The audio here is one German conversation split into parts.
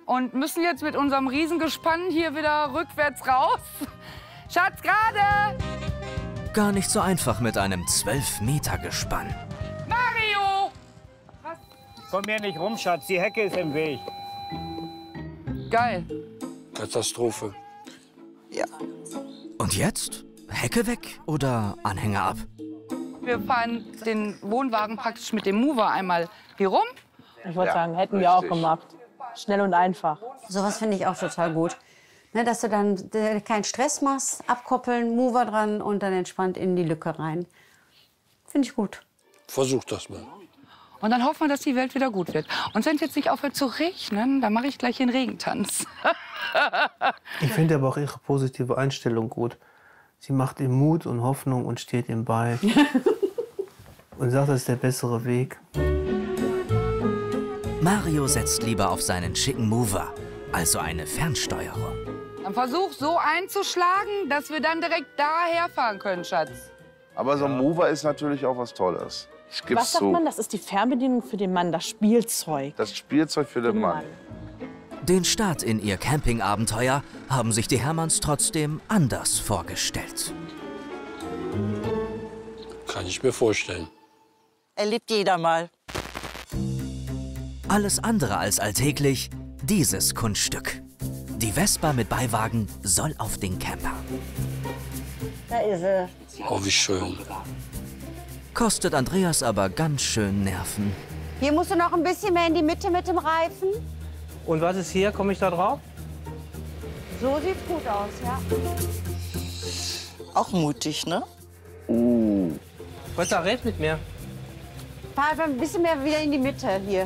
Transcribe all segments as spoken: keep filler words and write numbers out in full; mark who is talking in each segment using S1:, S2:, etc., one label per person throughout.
S1: und müssen jetzt mit unserem Riesengespann hier wieder rückwärts raus. Schatz, gerade!
S2: Gar nicht so einfach mit einem zwölf Meter Gespann.
S1: Mario! Was?
S3: Komm hier nicht rum, Schatz, die Hecke ist im Weg.
S1: Geil.
S4: Katastrophe.
S5: Ja.
S2: Und jetzt? Hecke weg oder Anhänger ab?
S1: Wir fahren den Wohnwagen praktisch mit dem Mover einmal hier rum.
S6: Ich wollte
S7: Ja,
S6: sagen, hätten
S7: richtig.
S6: wir auch gemacht. Schnell und einfach.
S8: Sowas finde ich auch total gut. Ne, dass du dann äh, keinen Stress machst, abkoppeln, Mover dran und dann entspannt in die Lücke rein. Finde ich gut.
S4: Versuch das mal.
S1: Und dann hoffen wir, dass die Welt wieder gut wird. Und wenn es jetzt nicht aufhört zu regnen, dann mache ich gleich den Regentanz.
S9: Ich finde aber auch ihre positive Einstellung gut. Sie macht ihm Mut und Hoffnung und steht ihm bei. Und sagt, das ist der bessere Weg.
S2: Mario setzt lieber auf seinen schicken Mover, also eine Fernsteuerung.
S1: Dann versuch so einzuschlagen, dass wir dann direkt daher fahren können, Schatz.
S7: Aber so ein Mover ist natürlich auch was Tolles. Das gibt's
S6: Was sagt
S7: so.
S6: man? Das ist die Fernbedienung für den Mann, das Spielzeug.
S7: Das Spielzeug für den Mann.
S2: Den Start in ihr Campingabenteuer haben sich die Hermanns trotzdem anders vorgestellt.
S4: Kann ich mir vorstellen.
S5: Erlebt jeder mal.
S2: Alles andere als alltäglich, dieses Kunststück. Die Vespa mit Beiwagen soll auf den Camper.
S8: Da ist sie.
S4: Oh, wie schön.
S2: Kostet Andreas aber ganz schön Nerven.
S8: Hier musst du noch ein bisschen mehr in die Mitte mit dem Reifen.
S9: Und was ist hier? Komme ich da drauf?
S8: So sieht's gut aus, ja.
S5: Auch mutig, ne?
S7: Uh.
S9: Was red mit mir?
S8: Fahr einfach ein bisschen mehr wieder in die Mitte hier.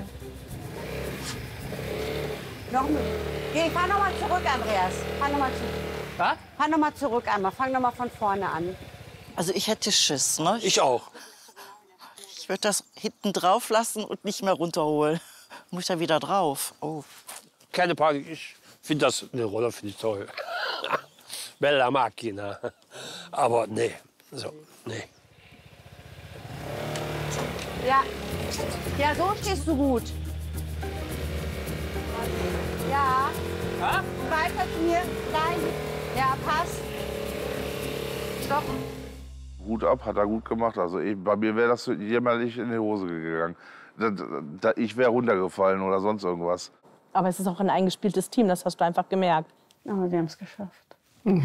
S8: Noch mit. Geh, fahr noch mal zurück, Andreas. Fahr noch mal zurück.
S9: Was?
S8: Fahr noch mal zurück einmal. Fang noch mal von vorne an.
S5: Also ich hätte Schiss, ne?
S4: Ich auch.
S5: Ich würde das hinten drauf lassen und nicht mehr runterholen. Muss ich da wieder drauf? Oh.
S4: Keine Panik, ich finde das, eine Roller finde ich toll. Bella Macchina. Aber nee, so, nee.
S8: Ja. Ja, so stehst du gut. Ja.
S9: Ja?
S8: Weiter zu mir. Nein. Ja, passt. Stopp.
S7: Hut ab, hat er gut gemacht. Also ich, bei mir wäre das jämmerlich in die Hose gegangen. Da, da, ich wäre runtergefallen oder sonst irgendwas.
S6: Aber es ist auch ein eingespieltes Team, das hast du einfach gemerkt.
S8: Aber wir haben es geschafft.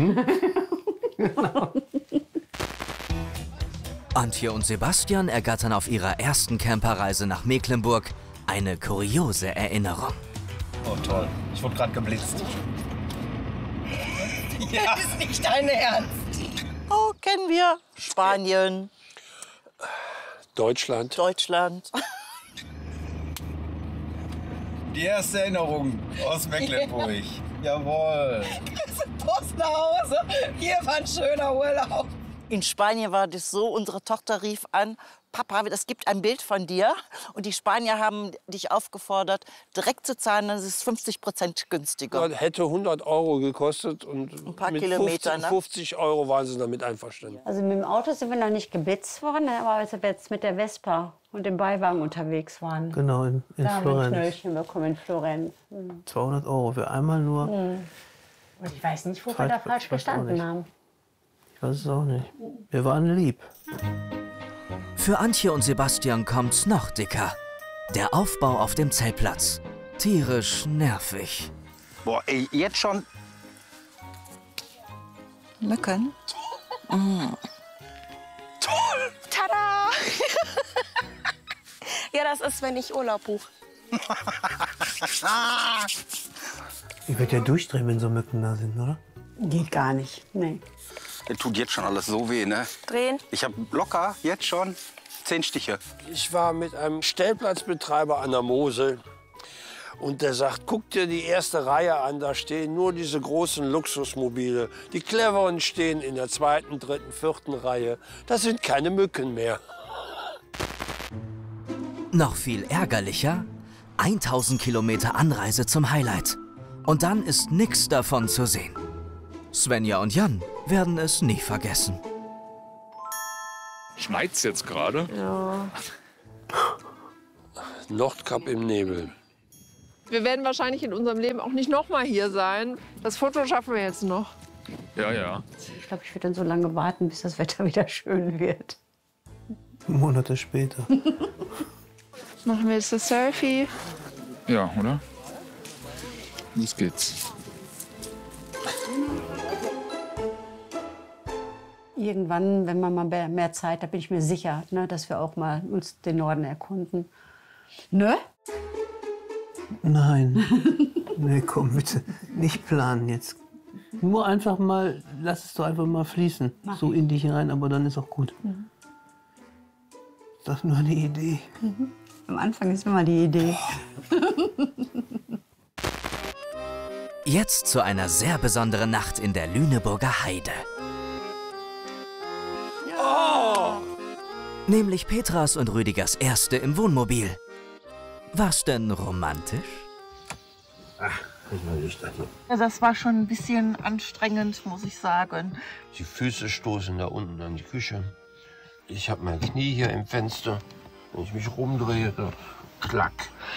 S2: Antje und Sebastian ergattern auf ihrer ersten Camperreise nach Mecklenburg eine kuriose Erinnerung.
S10: Oh toll, ich wurde gerade geblitzt.
S5: Ja. Das ist nicht dein Ernst. Oh, kennen wir. Spanien.
S4: Deutschland.
S5: Deutschland.
S10: Die erste Erinnerung aus Mecklenburg. Jawohl.
S5: Post nach Hause. Hier war ein schöner Urlaub. In Spanien war das so, unsere Tochter rief an, Papa, es gibt ein Bild von dir. Und die Spanier haben dich aufgefordert, direkt zu zahlen, das ist fünfzig Prozent günstiger.
S4: Das hätte hundert Euro gekostet und
S5: Ein paar
S4: mit
S5: Kilometer,
S4: fünfzig,
S5: ne?
S4: fünfzig Euro waren sie damit einverstanden.
S8: Also mit dem Auto sind wir noch nicht geblitzt worden, aber als wir jetzt mit der Vespa und dem Beiwagen unterwegs waren.
S9: Genau, in, in
S8: Da haben wir ein
S9: Florenz.
S8: Knöllchen bekommen in Florenz. Mhm.
S9: zweihundert Euro für einmal nur.
S8: Mhm. Und ich weiß nicht, wo wir
S9: Falsch-
S8: da falsch
S9: ich weiß auch
S8: gestanden
S9: nicht.
S8: haben.
S9: Ich weiß es auch nicht. Wir waren lieb.
S2: Für Antje und Sebastian kommt's noch dicker. Der Aufbau auf dem Zeltplatz. Tierisch nervig.
S10: Boah, ey, jetzt schon.
S5: Mücken? Mm.
S11: Toll! Tada! Ja, das ist, wenn ich Urlaub buche.
S9: Ich werde ja durchdrehen, wenn so Mücken da sind, oder?
S8: Geht gar nicht. Nee.
S10: Das tut jetzt schon alles so weh, ne?
S11: Drehen.
S10: Ich habe locker jetzt schon zehn Stiche.
S4: Ich war mit einem Stellplatzbetreiber an der Mosel und der sagt, guck dir die erste Reihe an, da stehen nur diese großen Luxusmobile. Die cleveren stehen in der zweiten, dritten, vierten Reihe. Das sind keine Mücken mehr.
S2: Noch viel ärgerlicher, tausend Kilometer Anreise zum Highlight. Und dann ist nichts davon zu sehen. Svenja und Jan werden es nie vergessen.
S12: Schneit's jetzt gerade?
S11: Ja.
S4: Nordkap im Nebel.
S12: Wir werden wahrscheinlich in unserem Leben auch nicht noch mal hier sein. Das Foto schaffen wir jetzt noch.
S13: Ja, ja.
S8: Ich glaube, ich würde dann so lange warten, bis das Wetter wieder schön wird.
S9: Monate später.
S12: Machen wir jetzt das Selfie.
S13: Ja, oder? Los geht's.
S8: Irgendwann, wenn man mal mehr Zeit hat, bin ich mir sicher, ne, dass wir auch mal uns den Norden erkunden. Ne?
S9: Nein. Nee, komm bitte. Nicht planen jetzt. Nur einfach mal, lass es doch einfach mal fließen.
S8: Mach
S9: so in dich rein, aber dann ist auch gut.
S8: Mhm.
S9: Das ist nur eine Idee.
S8: Mhm. Am Anfang ist immer die Idee.
S2: Jetzt zu einer sehr besonderen Nacht in der Lüneburger Heide.
S4: Oh!
S2: Nämlich Petras und Rüdigers erste im Wohnmobil. War's denn romantisch?
S4: Ach, ich mal nicht an.
S5: Ja, das war schon ein bisschen anstrengend, muss ich sagen.
S4: Die Füße stoßen da unten an die Küche. Ich habe mein Knie hier im Fenster. Wenn ich mich rumdrehe, dann klack.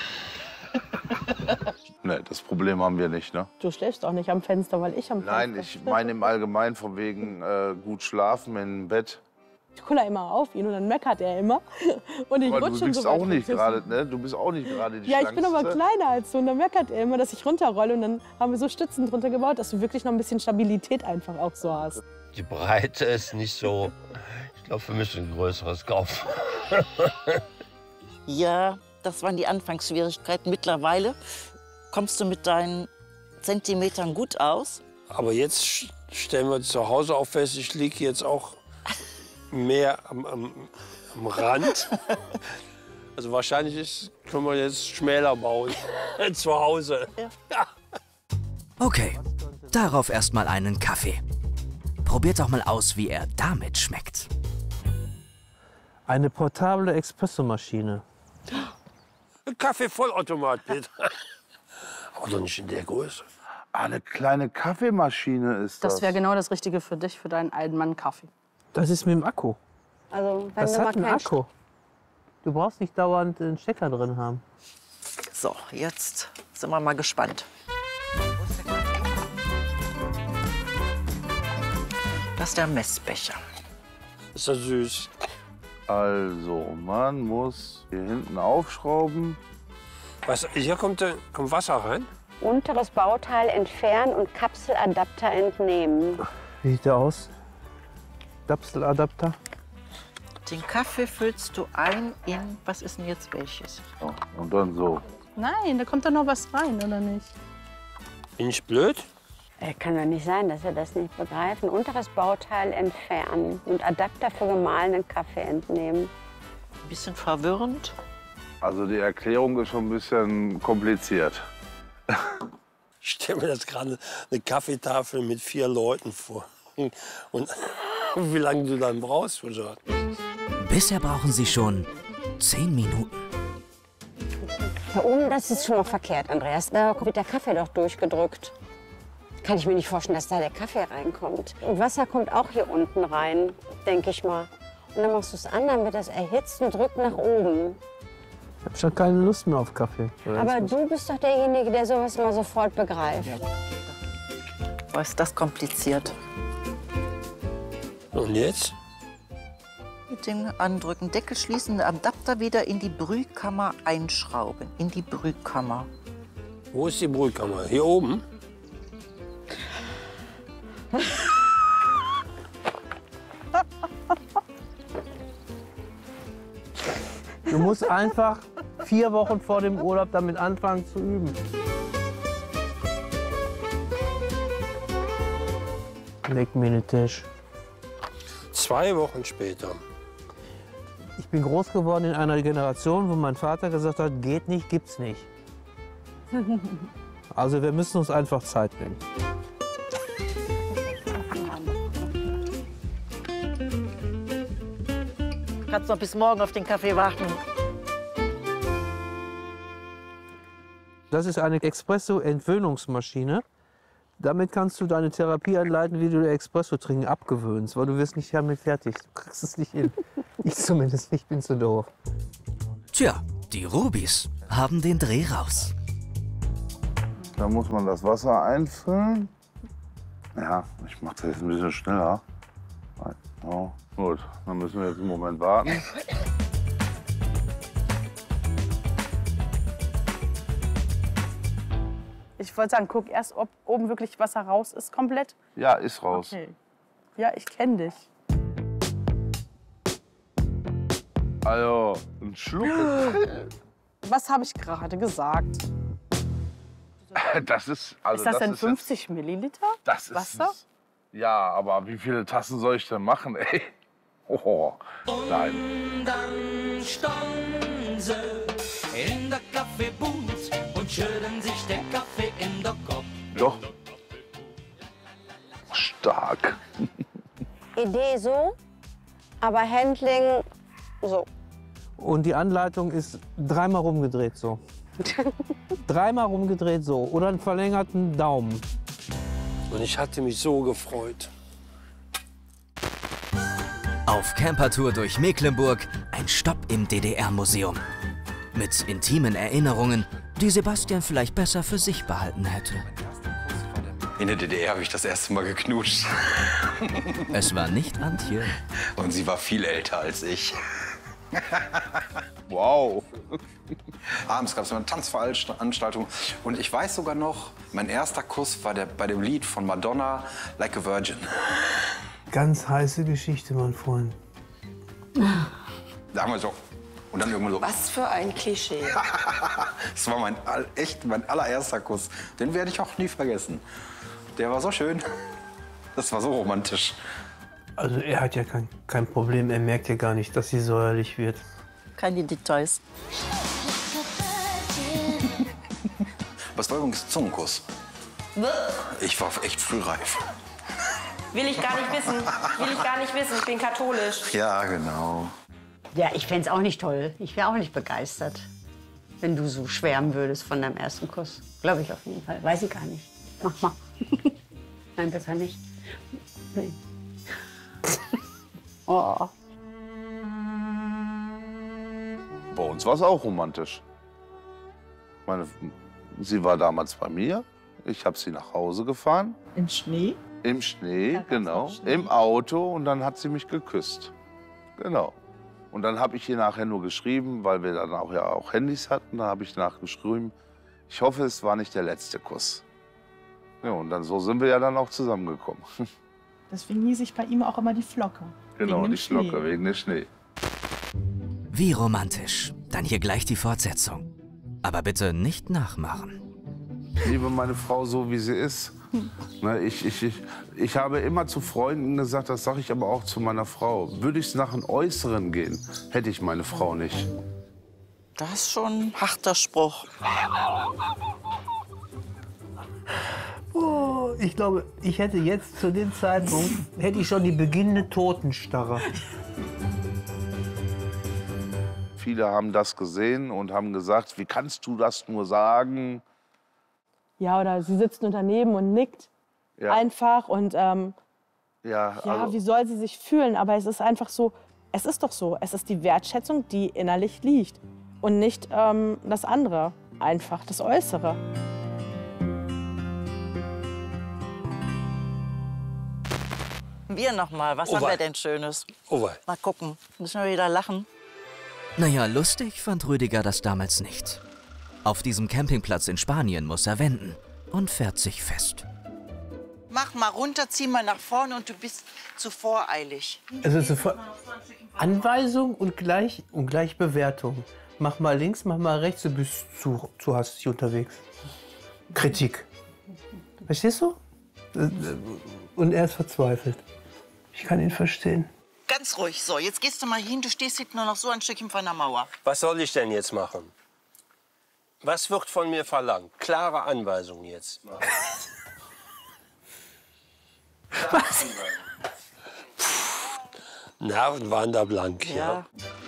S7: Nee, das Problem haben wir nicht, ne?
S6: Du schläfst auch nicht am Fenster, weil ich am Fenster
S7: Nein, ich meine im Allgemeinen von wegen äh, gut schlafen im Bett.
S6: Ich kuller immer auf ihn und dann meckert er immer. Und ich
S7: Aber
S6: rutsche
S7: du bist
S6: so
S7: auch
S6: weit
S7: nicht
S6: runter.
S7: gerade, ne? Du bist auch nicht gerade die
S6: Ja, ich bin aber
S7: Schlankste.
S6: kleiner als du und dann meckert er immer, dass ich runterrolle. Und dann haben wir so Stützen drunter gebaut, dass du wirklich noch ein bisschen Stabilität einfach auch so hast.
S4: Die Breite ist nicht so. Ich glaube, wir müssen ein größeres kaufen.
S5: Ja, das waren die Anfangsschwierigkeiten. Mittlerweile kommst du mit deinen Zentimetern gut aus.
S4: Aber jetzt stellen wir zu Hause auch fest, ich liege jetzt auch mehr am, am, am Rand. Also wahrscheinlich ist, können wir jetzt schmäler bauen zu Hause. Ja.
S2: Okay, darauf erstmal einen Kaffee. Probiert doch mal aus, wie er damit schmeckt.
S9: Eine portable Espressomaschine.
S4: Ein Kaffee-Vollautomat, Peter. Aber doch nicht in der Größe.
S7: Eine kleine Kaffeemaschine ist das.
S6: Das wäre genau das Richtige für dich, für deinen alten Mann Kaffee.
S9: Das ist mit dem Akku.
S8: Also, wenn
S9: Das
S8: du
S9: hat
S8: mal
S9: einen
S8: keinen
S9: Akku. Du brauchst nicht dauernd einen Stecker drin haben.
S5: So, jetzt sind wir mal gespannt. Das ist der Messbecher.
S4: Ist das süß.
S7: Also, man muss hier hinten aufschrauben.
S4: Was, hier kommt, der- kommt Wasser rein?
S8: unteres Bauteil entfernen und Kapseladapter entnehmen.
S9: Wie sieht der aus? Kapseladapter?
S5: Den Kaffee füllst du ein in, was ist denn jetzt welches?
S7: So, und dann so.
S6: Nein, da kommt doch noch was rein, oder nicht?
S4: Bin ich blöd?
S8: Äh, kann doch nicht sein, dass wir das nicht begreifen. Unteres Bauteil entfernen und Adapter für gemahlenen Kaffee entnehmen.
S5: Ein bisschen verwirrend.
S7: Also die Erklärung ist schon ein bisschen kompliziert.
S4: Ich stelle mir das gerade eine Kaffeetafel mit vier Leuten vor. Und wie lange du dann brauchst für so.
S2: Bisher brauchen sie schon zehn Minuten.
S8: Da oben, das ist schon mal verkehrt, Andreas. Da wird der Kaffee doch durchgedrückt. Kann ich mir nicht vorstellen, dass da der Kaffee reinkommt. Und Wasser kommt auch hier unten rein, denke ich mal. Und dann machst du es an, dann wird das erhitzt und drückt nach oben.
S9: Ich habe schon keine Lust mehr auf Kaffee.
S8: Aber du bist doch derjenige, der sowas mal sofort begreift.
S5: Boah, ist das kompliziert.
S4: Und jetzt?
S5: Mit dem andrücken, Deckel schließen, den Adapter wieder in die Brühkammer einschrauben. In die Brühkammer.
S4: Wo ist die Brühkammer? Hier oben?
S9: Du musst einfach vier Wochen vor dem Urlaub damit anfangen zu üben. Leg mir den Tisch.
S4: Zwei Wochen später.
S9: Ich bin groß geworden in einer Generation, wo mein Vater gesagt hat, geht nicht, gibt's nicht. Also wir müssen uns einfach Zeit nehmen.
S5: Kannst noch bis morgen auf den Kaffee warten.
S9: Das ist eine Espresso-Entwöhnungsmaschine. Damit kannst du deine Therapie anleiten, wie du Espresso trinken abgewöhnst, weil du wirst nicht damit fertig. Du kriegst es nicht hin. Ich zumindest nicht, bin zu doof.
S2: Tja, die Rubis haben den Dreh raus.
S7: Da muss man das Wasser einfüllen. Ja, ich mache das jetzt ein bisschen schneller. Oh, gut, dann müssen wir jetzt einen Moment warten.
S6: Ich wollte sagen, guck erst, ob oben wirklich Wasser raus ist, komplett.
S7: Ja, ist raus.
S6: Okay. Ja, ich kenne dich.
S7: Also, ein Schluck.
S6: Was habe ich gerade gesagt?
S7: Das ist, also
S6: ist das,
S7: das
S6: denn
S7: ist
S6: fünfzig Milliliter
S7: das ist,
S6: Wasser?
S7: Ja, aber wie viele Tassen soll ich denn machen, ey? Oh, nein.
S14: Und dann standen sie in der Kaffeebooth und schütteln sich den Kaffee in der Kopf.
S7: Doch. Stark.
S8: Idee so, aber Handling so.
S9: Und die Anleitung ist dreimal rumgedreht so. Dreimal rumgedreht so. Oder einen verlängerten Daumen.
S4: Und ich hatte mich so gefreut.
S2: Auf Campertour durch Mecklenburg ein Stopp im D D R-Museum. Mit intimen Erinnerungen, die Sebastian vielleicht besser für sich behalten hätte.
S10: In der D D R habe ich das erste Mal geknutscht.
S2: Es war nicht Antje.
S10: Und sie war viel älter als ich.
S7: Wow.
S10: Abends gab es eine Tanzveranstaltung. Und ich weiß sogar noch, mein erster Kuss war der, bei dem Lied von Madonna, Like a Virgin.
S9: Ganz heiße Geschichte, mein Freund.
S10: Da haben wir so. Und dann irgendwann so.
S11: Was für ein Klischee.
S10: Das war mein, echt mein allererster Kuss. Den werde ich auch nie vergessen. Der war so schön. Das war so romantisch.
S9: Also er hat ja kein, kein Problem, er merkt ja gar nicht, dass sie säuerlich wird.
S5: Keine Details.
S10: Was war übrigens Zungenkuss? Ich war echt frühreif.
S11: Will ich gar nicht wissen. Will ich gar nicht wissen. Ich bin katholisch.
S10: Ja, genau.
S8: Ja, ich fände es auch nicht toll. Ich wäre auch nicht begeistert, wenn du so schwärmen würdest von deinem ersten Kuss. Glaube ich auf jeden Fall. Weiß ich gar nicht. Mach mal. Nein, besser nicht. Nee. Oh.
S7: Bei uns war es auch romantisch. Meine, sie war damals bei mir. Ich habe sie nach Hause gefahren.
S5: Im Schnee?
S7: Im Schnee, genau. Schnee. Im Auto und dann hat sie mich geküsst. Genau. Und dann habe ich ihr nachher nur geschrieben, weil wir dann auch ja auch Handys hatten. Da habe ich nachgeschrieben, ich hoffe, es war nicht der letzte Kuss. Ja, und dann so sind wir ja dann auch zusammengekommen.
S6: Deswegen hieß ich bei ihm auch immer die Flocke.
S7: Genau, die Flocke, wegen dem Schnee.
S2: Wie romantisch. Dann hier gleich die Fortsetzung. Aber bitte nicht nachmachen.
S7: Ich liebe meine Frau so, wie sie ist. Ne, ich, ich, ich, ich habe immer zu Freunden gesagt, das sage ich aber auch zu meiner Frau. Würde ich nach dem Äußeren gehen, hätte ich meine Frau nicht.
S5: Das ist schon ein harter Spruch.
S9: Oh, ich glaube, ich hätte jetzt zu dem Zeitpunkt hätte ich schon die beginnende Totenstarre.
S7: Viele haben das gesehen und haben gesagt, wie kannst du das nur sagen?
S6: Ja, oder sie sitzt nur daneben und nickt
S7: Ja.
S6: einfach. Und ähm,
S7: Ja,
S6: ja,
S7: also,
S6: wie soll sie sich fühlen? Aber es ist einfach so, es ist doch so. Es ist die Wertschätzung, die innerlich liegt. Und nicht ähm, das andere, einfach das Äußere.
S5: Wir noch mal. Was
S2: Oh,
S5: haben wir
S2: wei.
S5: denn Schönes?
S4: Oh, wei.
S5: Mal gucken. Müssen wir wieder lachen?
S2: Naja, lustig fand Rüdiger das damals nicht. Auf diesem Campingplatz in Spanien muss er wenden und fährt sich fest.
S5: Mach mal runter, zieh mal nach vorne und du bist zu voreilig.
S9: Also sofort Anweisung und gleich, und gleich Bewertung. Mach mal links, mach mal rechts, du bist zu, zu hastig unterwegs. Kritik. Verstehst du? Und er ist verzweifelt. Ich kann ihn verstehen.
S5: Ganz ruhig. So, jetzt gehst du mal hin. Du stehst hinten nur noch so ein Stückchen von der Mauer.
S4: Was soll ich denn jetzt machen? Was wird von mir verlangt? Klare Anweisungen jetzt.
S5: Was?
S4: Nerven waren da blank, ja.
S5: Ja.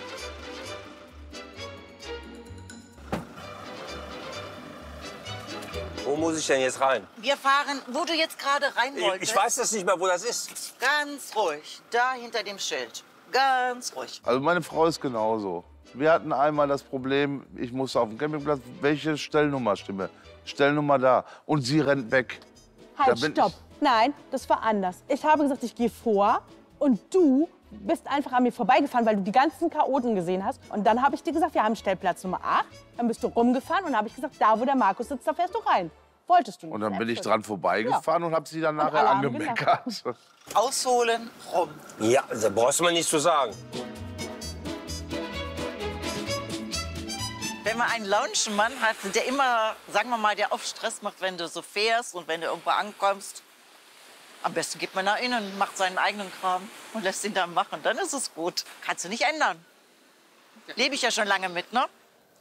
S4: Wo muss ich denn jetzt rein?
S5: Wir fahren, wo du jetzt gerade rein
S4: Ich,
S5: wolltest.
S4: ich weiß das nicht mehr, wo das ist.
S5: Ganz ruhig. Da hinter dem Schild. Ganz ruhig.
S7: Also meine Frau ist genauso. Wir hatten einmal das Problem, ich musste auf dem Campingplatz, welche Stellnummer stimme? Stellnummer da. Und sie rennt weg.
S6: Halt,
S7: Da bin
S6: stopp. Nein, das war anders. Ich habe gesagt, ich gehe vor und du bist einfach an mir vorbeigefahren, weil du die ganzen Chaoten gesehen hast. Und dann habe ich dir gesagt, wir haben Stellplatz Nummer acht. Dann bist du rumgefahren und dann habe ich gesagt, da wo der Markus sitzt, da fährst du rein. Wolltest du nicht.
S7: Und dann bin ich dran vorbeigefahren und habe sie dann nachher
S6: alle haben
S7: angemeckert.
S5: Ausholen, rum.
S4: Ja, da brauchst du mir nicht zu sagen.
S5: Wenn man einen launischen Mann hat, der immer, sagen wir mal, der oft Stress macht, wenn du so fährst und wenn du irgendwo ankommst, am besten geht man nach innen und macht seinen eigenen Kram und lässt ihn dann machen. Dann ist es gut. Kannst du nicht ändern. Lebe ich ja schon lange mit, ne?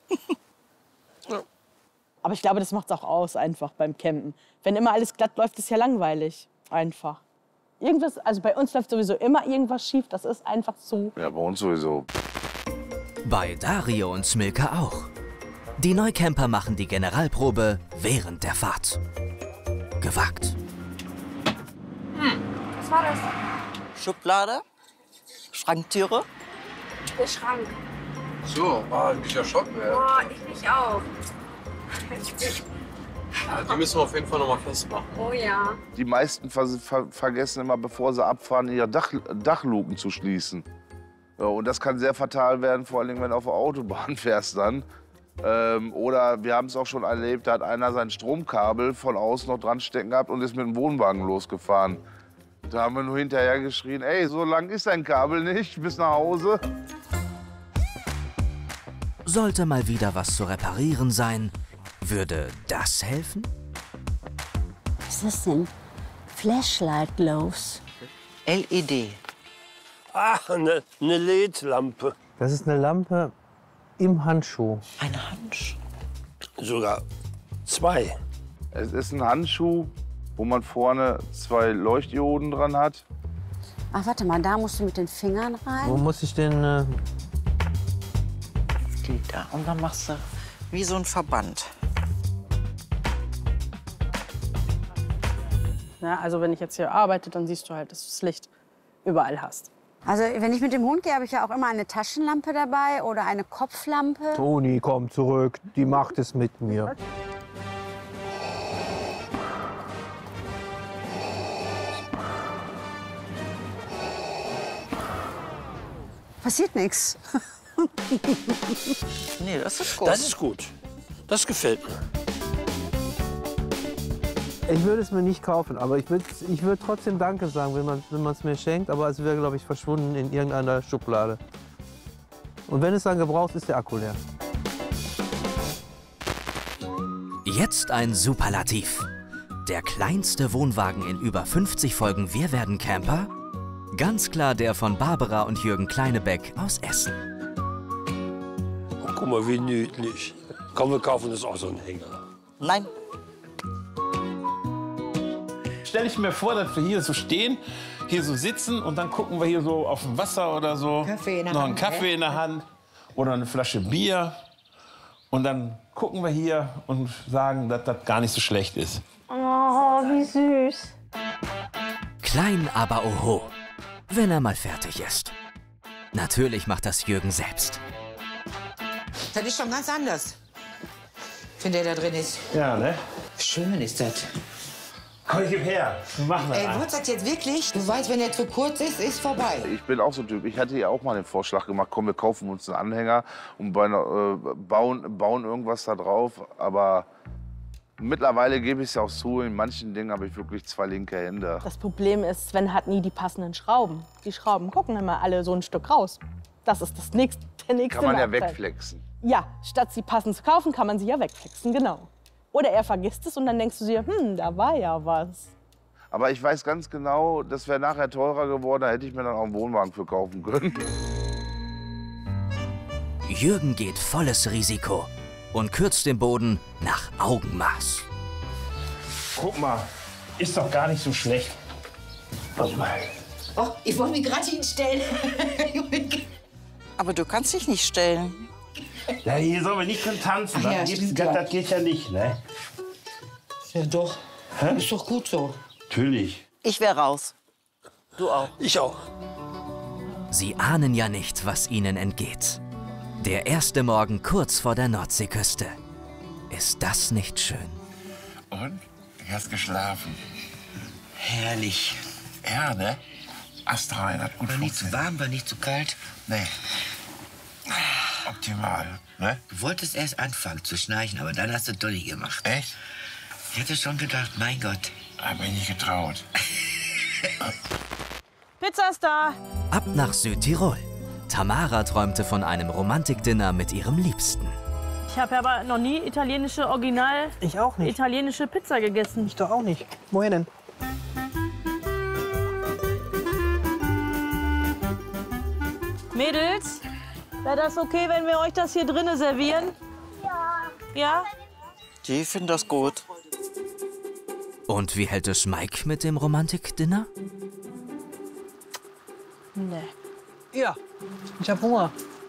S6: Aber ich glaube, das macht es auch aus, einfach beim Campen. Wenn immer alles glatt läuft, ist ja langweilig. Einfach. Irgendwas, also bei uns läuft sowieso immer irgendwas schief. Das ist einfach so.
S7: Ja, bei uns sowieso.
S2: Bei Dario und Smilka auch. Die Neucamper machen die Generalprobe während der Fahrt. Gewagt.
S11: Hm, was war das?
S5: Schublade, Schranktüre.
S11: Der Schrank.
S15: So, ah, ich ja schon.
S11: Boah, ich mich auch.
S15: Ja, die müssen wir auf jeden Fall noch mal festmachen.
S11: Oh ja.
S7: Die meisten ver ver vergessen immer, bevor sie abfahren, ihre Dach Dachluken zu schließen. Ja, und das kann sehr fatal werden, vor allem wenn du auf der Autobahn fährst dann. Ähm, oder wir haben es auch schon erlebt, da hat einer sein Stromkabel von außen noch dran stecken gehabt und ist mit dem Wohnwagen losgefahren. Da haben wir nur hinterher geschrien, ey, so lang ist dein Kabel nicht, bis nach Hause.
S2: Sollte mal wieder was zu reparieren sein, würde das helfen?
S8: Was ist das denn? Flashlight Glows.
S5: L E D.
S4: Ach, eine ne L E D-Lampe.
S9: Das ist eine Lampe im Handschuh.
S5: Ein Handschuh?
S4: Sogar zwei.
S7: Es ist ein Handschuh, wo man vorne zwei Leuchtdioden dran hat.
S8: Ach, warte mal, da musst du mit den Fingern rein.
S9: Wo muss ich denn... Äh
S5: Das geht da. Und dann machst du wie so ein Verband.
S6: Ja, also wenn ich jetzt hier arbeite, dann siehst du halt, dass du das Licht überall hast.
S8: Also wenn ich mit dem Hund gehe, habe ich ja auch immer eine Taschenlampe dabei oder eine Kopflampe.
S9: Toni, komm zurück. Die macht es mit mir.
S8: Passiert nichts.
S5: Nee, das ist gut.
S4: Das ist gut. Das gefällt mir.
S9: Ich würde es mir nicht kaufen, aber ich würde ich würd trotzdem Danke sagen, wenn man es wenn mir schenkt. Aber es wäre, glaube ich, verschwunden in irgendeiner Schublade. Und wenn es dann gebraucht ist, der Akku leer.
S2: Jetzt ein Superlativ. Der kleinste Wohnwagen in über fünfzig Folgen Wir werden Camper? Ganz klar der von Barbara und Jürgen Kleinebeck aus Essen.
S4: Oh, guck mal, wie niedlich. Komm, wir kaufen uns auch so einen Hänger.
S5: Nein.
S16: Stelle ich mir vor, dass wir hier so stehen, hier so sitzen und dann gucken wir hier so auf dem Wasser oder so.
S17: Kaffee in der
S16: noch
S17: Hand,
S16: einen Kaffee
S17: ja.
S16: in der Hand oder eine Flasche Bier. Und dann gucken wir hier und sagen, dass das gar nicht so schlecht ist.
S11: Oh, wie süß.
S2: Klein, aber oho. Wenn er mal fertig ist. Natürlich macht das Jürgen selbst.
S17: Das ist schon ganz anders, wenn der da drin ist.
S16: Ja, ne?
S17: Schön ist das.
S16: Komm, gib her. Wir machen das
S17: Ey,
S16: mal.
S17: wird das jetzt wirklich? Du weißt, wenn der zu kurz ist, ist vorbei.
S7: Ich bin auch so ein Typ. Ich hatte ja auch mal den Vorschlag gemacht, komm, wir kaufen uns einen Anhänger und bei einer, äh, bauen, bauen irgendwas da drauf. Aber mittlerweile gebe ich es ja auch zu, in manchen Dingen habe ich wirklich zwei linke Hände.
S6: Das Problem ist, Sven hat nie die passenden Schrauben. Die Schrauben gucken immer alle so ein Stück raus. Das ist das nächste, der nächste
S7: Kann man ja
S6: Nachteil.
S7: wegflexen.
S6: Ja, statt sie passend zu kaufen, kann man sie ja wegflexen, genau. Oder er vergisst es und dann denkst du dir, hm, da war ja was.
S7: Aber ich weiß ganz genau, das wäre nachher teurer geworden, da hätte ich mir dann auch einen Wohnwagen für kaufen können.
S2: Jürgen geht volles Risiko und kürzt den Boden nach Augenmaß.
S16: Guck mal, ist doch gar nicht so schlecht. Warte mal.
S17: Oh, ich wollte mich gerade hinstellen.
S5: Aber du kannst dich nicht stellen.
S16: Ja, hier sollen wir nicht drin tanzen.
S17: Ach ja,
S16: das, geht,
S17: stimmt,
S16: das,
S17: ja.
S16: das geht ja nicht, ne?
S17: Ja, doch.
S16: Hä?
S17: Ist doch gut so.
S16: Natürlich.
S5: Ich wäre raus. Du auch.
S4: Ich auch.
S2: Sie ahnen ja nicht, was ihnen entgeht. Der erste Morgen kurz vor der Nordseeküste. Ist das nicht schön?
S4: Und? Du hast geschlafen.
S18: Herrlich.
S4: Ja, ne? Astrein hat gut
S18: War nicht zu warm, war nicht zu kalt.
S4: Nee. Optimal, ne?
S18: Du wolltest erst anfangen zu schnarchen, aber dann hast du Dolly gemacht.
S4: Echt?
S18: Ich hätte schon gedacht, mein Gott.
S4: Hab mich nicht getraut.
S6: Pizza ist da.
S2: Ab nach Südtirol. Tamara träumte von einem Romantikdinner mit ihrem Liebsten.
S19: Ich habe aber noch nie italienische Original.
S9: Ich auch nicht.
S19: Italienische Pizza gegessen.
S9: Ich doch auch nicht. Woher denn?
S19: Mädels, wäre das okay, wenn wir euch das hier drinnen servieren? Ja. Ja?
S5: Die finden das gut.
S2: Und wie hält es Mike mit dem Romantikdinner?
S19: Nee.
S9: Ja, ich hab Hunger.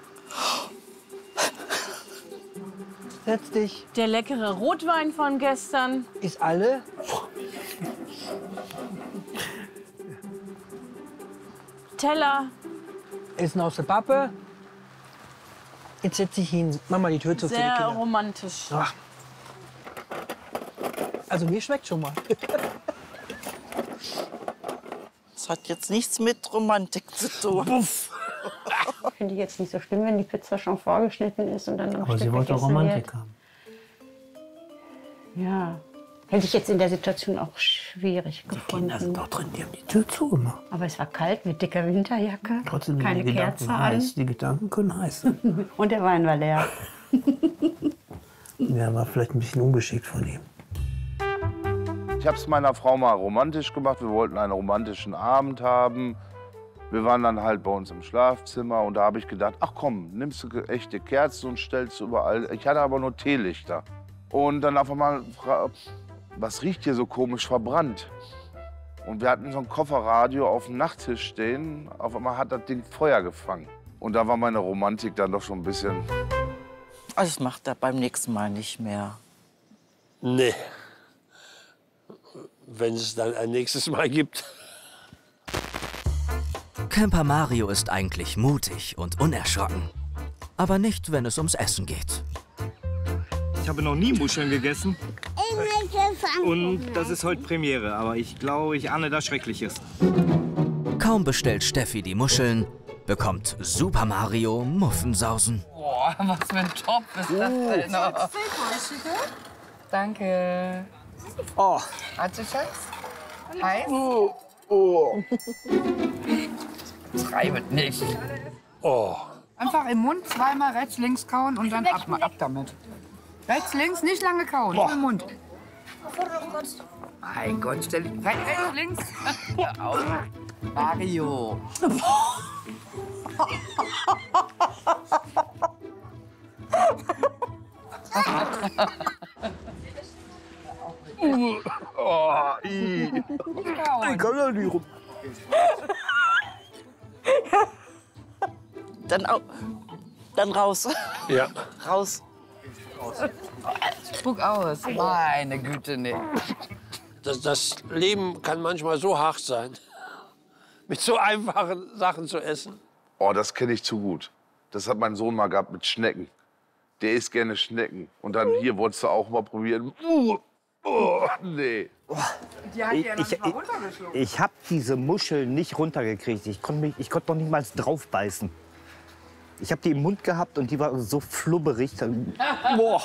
S9: Setz dich.
S19: Der leckere Rotwein von gestern.
S9: Ist alle?
S19: Teller.
S9: Essen aus der Pappe. Jetzt setz dich hin. Mach mal die Tür zu für die
S19: Sehr
S9: Kinder.
S19: romantisch.
S9: Ach. Also mir schmeckt schon mal.
S5: Das hat jetzt nichts mit Romantik zu tun.
S8: Puff. Finde ich jetzt nicht so schlimm, wenn die Pizza schon vorgeschnitten ist und dann noch
S9: Aber sie wollte doch Romantik haben.
S8: Ja. Hätte ich jetzt in der Situation auch schwierig gefunden. Die
S9: Kinder sind doch drin, die haben die Tür zugemacht.
S8: Aber es war kalt mit dicker Winterjacke.
S9: Trotzdem
S8: keine
S9: die
S8: Kerze
S9: Gedanken
S8: an.
S9: heiß. Die Gedanken können heiß sein.
S8: Und der Wein war leer.
S9: Ja, war vielleicht ein bisschen ungeschickt von ihm.
S7: Ich habe es meiner Frau mal romantisch gemacht. Wir wollten einen romantischen Abend haben. Wir waren dann halt bei uns im Schlafzimmer und da habe ich gedacht, ach komm, nimmst du echte Kerzen und stellst überall. Ich hatte aber nur Teelichter. Und dann auf einmal, was riecht hier so komisch, verbrannt? Und wir hatten so ein Kofferradio auf dem Nachttisch stehen. Auf einmal hat das Ding Feuer gefangen. Und da war meine Romantik dann doch schon ein bisschen...
S5: Also das macht er beim nächsten Mal nicht mehr.
S4: Nee. Wenn es dann ein nächstes Mal gibt.
S2: Camper Mario ist eigentlich mutig und unerschrocken. Aber nicht, wenn es ums Essen geht.
S3: Ich habe noch nie Muscheln gegessen. Und das ist heute Premiere, aber ich glaube, ich ahne da Schreckliches.
S2: Kaum bestellt Steffi die Muscheln, bekommt Super Mario Muffensausen.
S1: Boah, was für ein Top ist das denn? Oh. Danke.
S9: Oh.
S1: Hat sie Schatz? Heiß?
S9: Oh. Oh.
S1: Treibet nicht.
S4: Oh.
S1: Einfach im Mund zweimal rechts, links kauen und dann ab, ab damit. Rechts, links, nicht lange kauen,
S9: Boah.
S1: im Mund. Mein Gott, stell dich rechts, rechts, links. Hör auf. Mario.
S4: Oh, i.
S9: Ich kann da nicht rum.
S5: Dann, au dann raus.
S4: Ja.
S5: Raus.
S1: Spuck aus. Meine Güte, nee.
S4: Das, das Leben kann manchmal so hart sein, mit so einfachen Sachen zu essen.
S7: Oh, das kenne ich zu gut. Das hat mein Sohn mal gehabt mit Schnecken. Der isst gerne Schnecken. Und dann hier wolltest du auch mal probieren. Uh, oh, nee.
S1: Die hat ja noch
S3: Ich-
S1: nicht mal
S3: ich-
S1: runtergeschluckt.
S3: Ich habe diese Muschel nicht runtergekriegt. Ich konnte mich- ich konnte noch nicht mal drauf beißen. Ich habe die im Mund gehabt und die war so flubberig. Boah.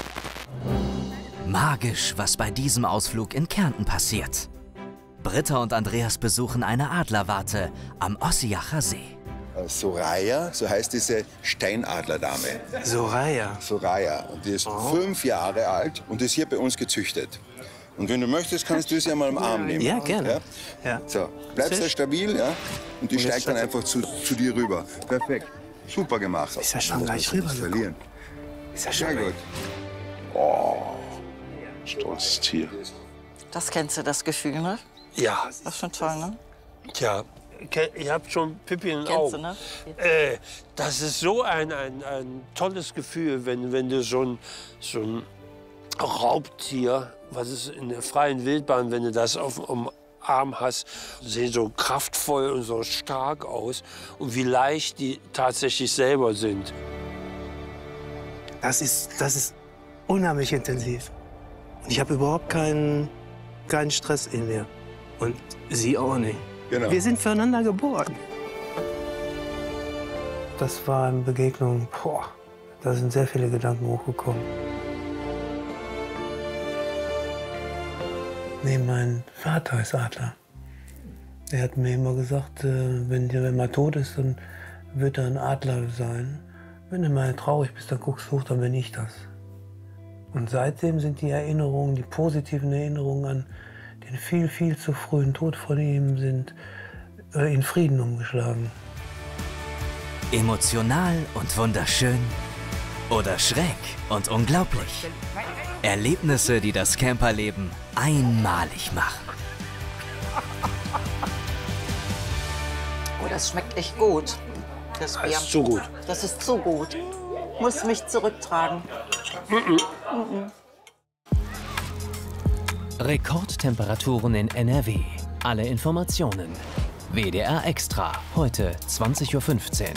S2: Magisch, was bei diesem Ausflug in Kärnten passiert. Britta und Andreas besuchen eine Adlerwarte am Ossiacher See.
S20: Soraya, so heißt diese Steinadlerdame.
S9: Soraya?
S20: Soraya. Und die ist fünf Jahre alt und ist hier bei uns gezüchtet. Und wenn du möchtest, kannst du sie einmal im Arm nehmen.
S9: Ja, gerne.
S20: Ja?
S9: Ja.
S20: So, bleibst
S9: Sehr
S20: du stabil, ja? Und die
S9: Und jetzt
S20: steigt dann
S9: steigt
S20: einfach zu, zu dir rüber. Perfekt. Super gemacht.
S9: Ist ja schon
S20: Lass
S9: gleich
S20: uns nicht
S9: rübergekommen.
S20: verlieren.
S9: Ist ja
S20: Sehr
S9: schon
S20: gut.
S7: Oh, stolzes Tier.
S5: Das kennst du, das Gefühl, ne?
S4: Ja.
S5: Das ist schon toll, ne?
S4: Tja, ke- ich habe schon Pipi in den
S5: Kennst du,
S4: Augen.
S5: ne?
S4: Äh, das ist so ein, ein, ein tolles Gefühl, wenn, wenn du so ein, so ein Raubtier, was ist in der freien Wildbahn, wenn du das auf dem Arm hast, sehen so kraftvoll und so stark aus und wie leicht die tatsächlich selber sind.
S9: Das ist, das ist unheimlich intensiv. Und ich habe überhaupt keinen, keinen Stress in mir. Und sie auch nicht.
S20: Genau.
S9: Wir sind füreinander geboren. Das war eine Begegnung, boah, da sind sehr viele Gedanken hochgekommen. Nee, mein Vater ist Adler. Er hat mir immer gesagt, äh, wenn der mal tot ist, dann wird er ein Adler sein. Wenn du mal traurig bist, dann guckst du hoch, dann bin ich das. Und seitdem sind die Erinnerungen, die positiven Erinnerungen an den viel, viel zu frühen Tod von ihm sind äh, in Frieden umgeschlagen.
S2: Emotional und wunderschön oder schräg und unglaublich. Erlebnisse, die das Camperleben einmalig machen.
S5: Oh, das schmeckt echt gut. Das Bier.
S4: Das ist zu gut.
S5: Das ist zu gut. Muss mich zurücktragen.
S14: Mhm. Rekordtemperaturen in N R W. Alle Informationen. W D R Extra. Heute zwanzig Uhr fünfzehn.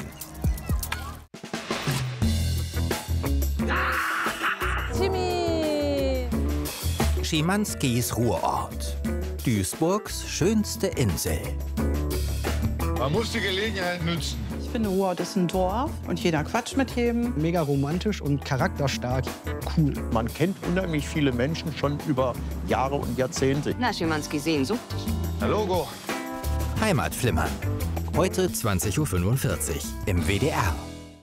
S19: Jimmy!
S21: Schimanskis Ruhrort. Duisburgs schönste Insel.
S22: Man muss die Gelegenheit nutzen.
S23: Ich finde, Ruhrort ist ein Dorf und jeder quatscht mit jedem.
S24: Mega romantisch und charakterstark. Cool.
S25: Man kennt unheimlich viele Menschen schon über Jahre und Jahrzehnte.
S26: Na, Schimanski Sehnsucht.
S22: Herr Logo.
S21: Heimatflimmern. Heute zwanzig Uhr fünfundvierzig im W D R.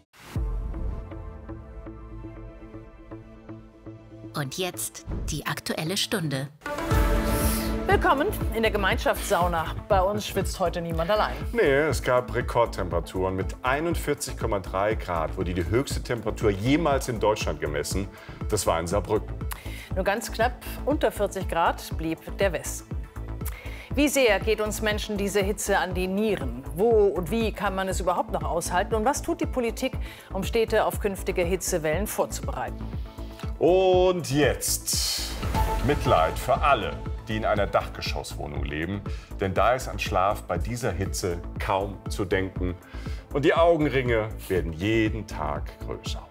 S27: Und jetzt die Aktuelle Stunde.
S19: Willkommen in der Gemeinschaftssauna. Bei uns schwitzt heute niemand allein.
S28: Nee, es gab Rekordtemperaturen. Mit einundvierzig Komma drei Grad wurde die höchste Temperatur jemals in Deutschland gemessen. Das war in Saarbrücken.
S19: Nur ganz knapp unter vierzig Grad blieb der Westen. Wie sehr geht uns Menschen diese Hitze an die Nieren? Wo und wie kann man es überhaupt noch aushalten? Und was tut die Politik, um Städte auf künftige Hitzewellen vorzubereiten?
S28: Und jetzt Mitleid für alle, die in einer Dachgeschosswohnung leben. Denn da ist an Schlaf bei dieser Hitze kaum zu denken. Und die Augenringe werden jeden Tag größer.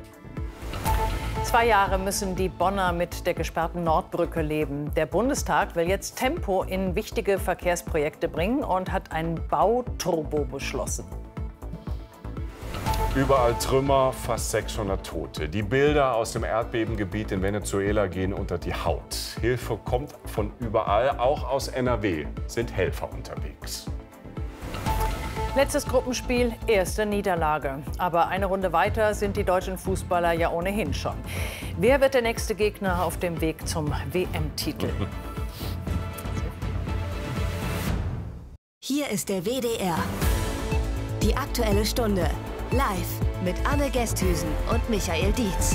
S19: Zwei Jahre müssen die Bonner mit der gesperrten Nordbrücke leben. Der Bundestag will jetzt Tempo in wichtige Verkehrsprojekte bringen und hat ein Bauturbo beschlossen.
S28: Überall Trümmer, fast sechshundert Tote. Die Bilder aus dem Erdbebengebiet in Venezuela gehen unter die Haut. Hilfe kommt von überall, auch aus N R W sind Helfer unterwegs.
S19: Letztes Gruppenspiel, erste Niederlage. Aber eine Runde weiter sind die deutschen Fußballer ja ohnehin schon. Wer wird der nächste Gegner auf dem Weg zum W M-Titel?
S27: Hier ist der W D R. Die Aktuelle Stunde. Live mit Anne Gesthüsen und Michael Dietz.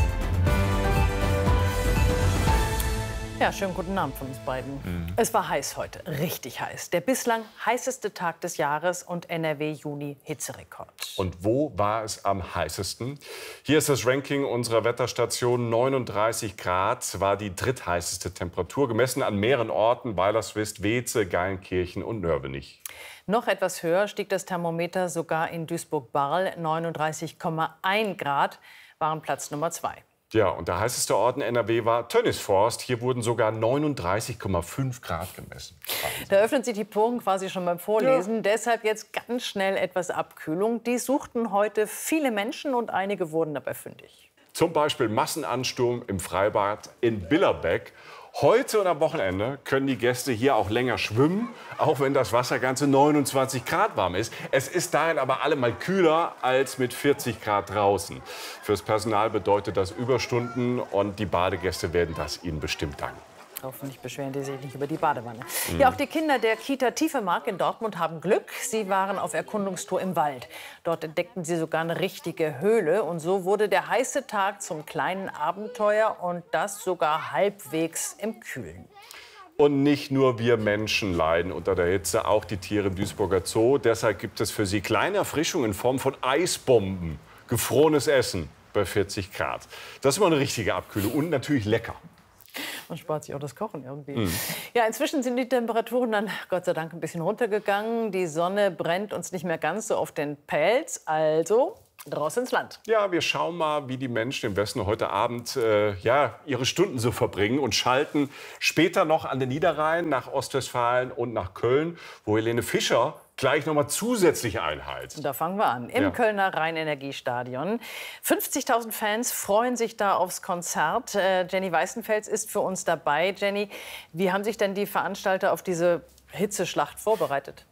S19: Ja, schönen guten Abend von uns beiden. Mhm. Es war heiß heute, richtig heiß. Der bislang heißeste Tag des Jahres und N R W-Juni-Hitzerekord.
S28: Und wo war es am heißesten? Hier ist das Ranking unserer Wetterstation. neununddreißig Grad war die drittheißeste Temperatur, gemessen an mehreren Orten: Weilerswist, Weeze, Geilenkirchen und Nörvenich.
S19: Noch etwas höher stieg das Thermometer sogar in Duisburg-Barl. neununddreißig Komma eins Grad waren Platz Nummer zwei.
S28: Ja, und der heißeste Ort in N R W war Tönnisforst. Hier wurden sogar neununddreißig Komma fünf Grad gemessen.
S19: Da öffnet sich die Poren quasi schon beim Vorlesen. Ja. Deshalb jetzt ganz schnell etwas Abkühlung. Die suchten heute viele Menschen und einige wurden dabei fündig.
S28: Zum Beispiel Massenansturm im Freibad in Billerbeck. Heute und am Wochenende können die Gäste hier auch länger schwimmen, auch wenn das Wasser ganze neunundzwanzig Grad warm ist. Es ist darin aber allemal kühler als mit vierzig Grad draußen. Fürs Personal bedeutet das Überstunden und die Badegäste werden das ihnen bestimmt danken.
S19: Hoffentlich beschweren die sich nicht über die Badewanne. Mhm. Ja, auch die Kinder der Kita Tiefemark in Dortmund haben Glück. Sie waren auf Erkundungstour im Wald. Dort entdeckten sie sogar eine richtige Höhle. Und so wurde der heiße Tag zum kleinen Abenteuer und das sogar halbwegs im Kühlen.
S28: Und nicht nur wir Menschen leiden unter der Hitze, auch die Tiere im Duisburger Zoo. Deshalb gibt es für sie kleine Erfrischungen in Form von Eisbomben, gefrorenes Essen bei vierzig Grad. Das ist immer eine richtige Abkühlung und natürlich lecker.
S19: Man spart sich auch das Kochen irgendwie.
S28: Mhm.
S19: Ja, inzwischen sind die Temperaturen dann Gott sei Dank ein bisschen runtergegangen. Die Sonne brennt uns nicht mehr ganz so auf den Pelz. Also Raus ins Land.
S28: Ja, wir schauen mal, wie die Menschen im Westen heute Abend äh, ja, ihre Stunden so verbringen und schalten später noch an den Niederrhein nach Ostwestfalen und nach Köln, wo Helene Fischer gleich noch mal zusätzlich einheizt.
S19: Da fangen wir an. Im
S28: Ja.
S19: Kölner Rhein-Energiestadion. fünfzigtausend Fans freuen sich da aufs Konzert. Äh, Jenny Weißenfels ist für uns dabei. Jenny, wie haben sich denn die Veranstalter auf diese Hitzeschlacht vorbereitet?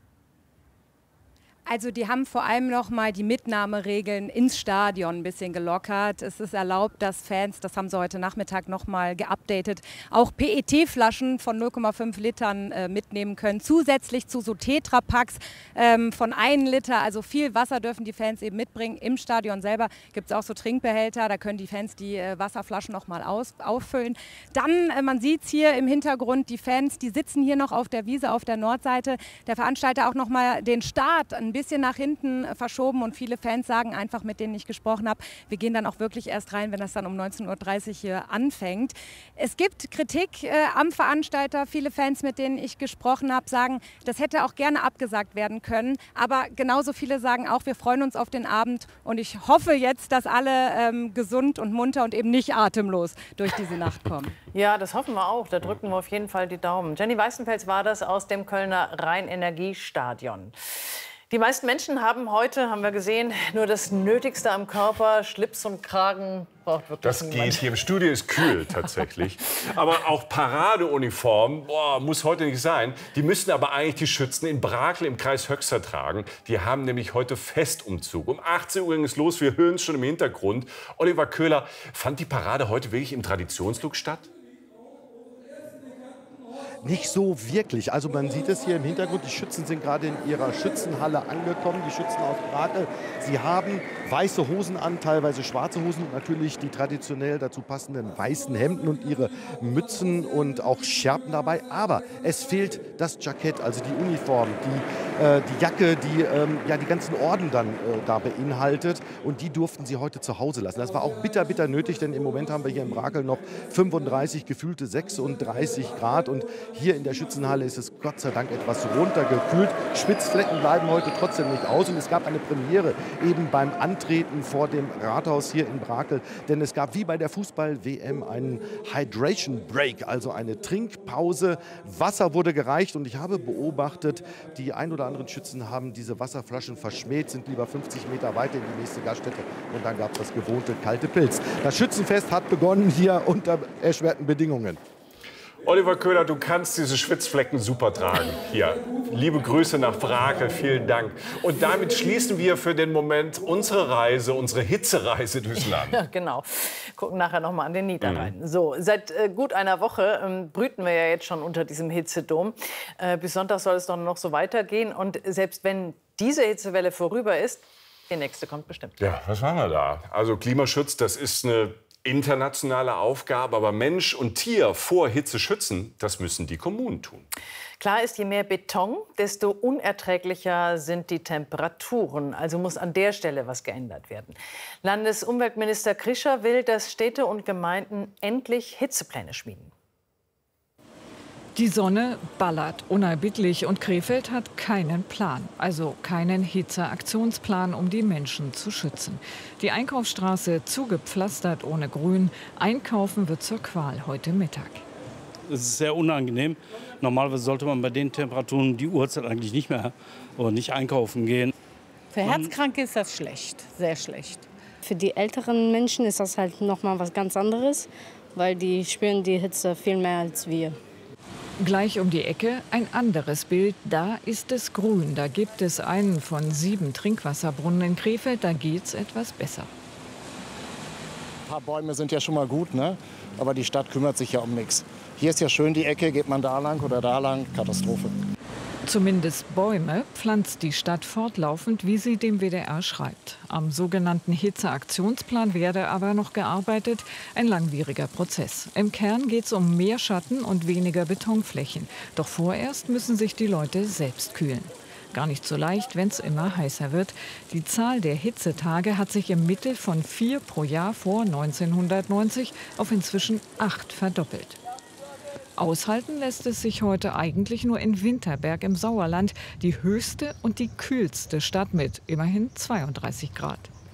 S10: Also die haben vor allem noch mal die Mitnahmeregeln ins Stadion ein bisschen gelockert. Es ist erlaubt, dass Fans, das haben sie heute Nachmittag noch mal geupdatet, auch P E T-Flaschen von null Komma fünf Litern äh, mitnehmen können. Zusätzlich zu so Tetra-Packs ähm, von einem Liter. Also viel Wasser dürfen die Fans eben mitbringen. Im Stadion selber gibt es auch so Trinkbehälter. Da können die Fans die äh, Wasserflaschen noch mal aus, auffüllen. Dann, äh, man sieht es hier im Hintergrund, die Fans, die sitzen hier noch auf der Wiese auf der Nordseite. Der Veranstalter auch noch mal den Start ein bisschen bisschen nach hinten verschoben und viele Fans sagen einfach, mit denen ich gesprochen habe, wir gehen dann auch wirklich erst rein, wenn das dann um neunzehn Uhr dreißig hier anfängt. Es gibt Kritik äh, am Veranstalter. Viele Fans, mit denen ich gesprochen habe, sagen, das hätte auch gerne abgesagt werden können. Aber genauso viele sagen auch, wir freuen uns auf den Abend und ich hoffe jetzt, dass alle ähm, gesund und munter und eben nicht atemlos durch diese Nacht kommen.
S19: Ja, das hoffen wir auch. Da drücken wir auf jeden Fall die Daumen. Jenny Weißenfels war das aus dem Kölner Rhein-Energiestadion. Die meisten Menschen haben heute, haben wir gesehen, nur das Nötigste am Körper. Schlips und Kragen braucht wirklich
S28: Das
S19: niemand.
S28: geht. Hier im Studio ist kühl tatsächlich. Aber auch Paradeuniform boah, muss heute nicht sein. Die müssten aber eigentlich die Schützen in Brakel im Kreis Höxter tragen. Die haben nämlich heute Festumzug. Um achtzehn Uhr ging es los. Wir hören es schon im Hintergrund. Oliver Köhler, fand die Parade heute wirklich im Traditionslook statt?
S11: Nicht so wirklich. Also man sieht es hier im Hintergrund, die Schützen sind gerade in ihrer Schützenhalle angekommen, die Schützen aus Brakel. Sie haben weiße Hosen an, teilweise schwarze Hosen und natürlich die traditionell dazu passenden weißen Hemden und ihre Mützen und auch Schärpen dabei. Aber es fehlt das Jackett, also die Uniform, die, äh, die Jacke, die ähm, ja, die ganzen Orden dann äh, da beinhaltet. Und die durften sie heute zu Hause lassen. Das war auch bitter, bitter nötig, denn im Moment haben wir hier in Brakel noch fünfunddreißig, gefühlte sechsunddreißig Grad. Und hier in der Schützenhalle ist es Gott sei Dank etwas runtergekühlt. Spitzflecken bleiben heute trotzdem nicht aus. Und es gab eine Premiere eben beim Antreten vor dem Rathaus hier in Brakel. Denn es gab wie bei der Fußball-W M einen Hydration Break, also eine Trinkpause. Wasser wurde gereicht und ich habe beobachtet, die ein oder anderen Schützen haben diese Wasserflaschen verschmäht, sind lieber fünfzig Meter weiter in die nächste Gaststätte. Und dann gab es das gewohnte kalte Pilz. Das Schützenfest hat begonnen hier unter erschwerten Bedingungen.
S28: Oliver Köhler, du kannst diese Schwitzflecken super tragen. Hier, liebe Grüße nach Brakel, vielen Dank. Und damit schließen wir für den Moment unsere Reise, unsere Hitzereise durchs Land.
S19: Ja, genau. Gucken nachher noch mal an den Niederrhein. Mhm. So, seit äh, gut einer Woche ähm, brüten wir ja jetzt schon unter diesem Hitzedom. Äh, bis Sonntag soll es doch noch so weitergehen. Und selbst wenn diese Hitzewelle vorüber ist, die nächste kommt bestimmt.
S28: Ja, was machen wir da? Also Klimaschutz, das ist eine internationale Aufgabe, aber Mensch und Tier vor Hitze schützen, das müssen die Kommunen tun.
S19: Klar ist, je mehr Beton, desto unerträglicher sind die Temperaturen. Also muss an der Stelle was geändert werden. Landesumweltminister Krischer will, dass Städte und Gemeinden endlich Hitzepläne schmieden.
S12: Die Sonne ballert unerbittlich und Krefeld hat keinen Plan, also keinen Hitzeaktionsplan, um die Menschen zu schützen. Die Einkaufsstraße zugepflastert ohne Grün. Einkaufen wird zur Qual heute Mittag.
S13: Es ist sehr unangenehm. Normalerweise sollte man bei den Temperaturen die Uhrzeit eigentlich nicht mehr oder nicht einkaufen gehen.
S15: Für Herzkranke ist das schlecht, sehr schlecht.
S16: Für die älteren Menschen ist das halt noch mal was ganz anderes, weil die spüren die Hitze viel mehr als wir.
S12: Gleich um die Ecke ein anderes Bild. Da ist es grün. Da gibt es einen von sieben Trinkwasserbrunnen in Krefeld. Da geht's etwas besser.
S17: Ein paar Bäume sind ja schon mal gut, ne? Aber die Stadt kümmert sich ja um nichts. Hier ist ja schön die Ecke, geht man da lang oder da lang, Katastrophe.
S12: Zumindest Bäume pflanzt die Stadt fortlaufend, wie sie dem W D R schreibt. Am sogenannten Hitzeaktionsplan werde aber noch gearbeitet. Ein langwieriger Prozess. Im Kern geht es um mehr Schatten und weniger Betonflächen. Doch vorerst müssen sich die Leute selbst kühlen. Gar nicht so leicht, wenn es immer heißer wird. Die Zahl der Hitzetage hat sich im Mittel von vier pro Jahr vor neunzehnhundertneunzig auf inzwischen acht verdoppelt. Aushalten lässt es sich heute eigentlich nur in Winterberg im Sauerland, die höchste und die kühlste Stadt mit immerhin zweiunddreißig Grad.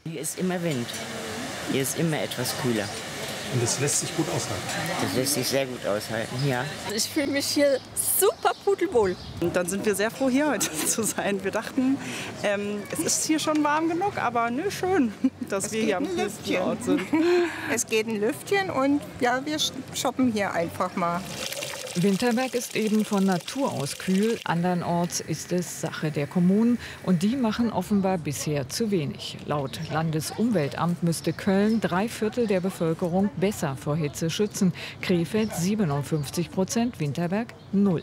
S1: Hier ist immer Wind. Hier ist immer etwas kühler.
S3: Und das lässt sich gut aushalten?
S1: Das lässt sich sehr gut aushalten, ja.
S6: Ich fühle mich hier super pudelwohl. Und dann sind wir sehr froh, hier heute zu sein. Wir dachten, ähm, es ist hier schon warm genug, aber nö, schön, dass
S7: es
S6: wir hier am
S7: Lüftchen.
S6: Ort sind.
S7: Es geht ein Lüftchen und ja, wir shoppen hier einfach mal.
S12: Winterberg ist eben von Natur aus kühl, andernorts ist es Sache der Kommunen und die machen offenbar bisher zu wenig. Laut Landesumweltamt müsste Köln drei Viertel der Bevölkerung besser vor Hitze schützen. Krefeld siebenundfünfzig Prozent, Winterberg null.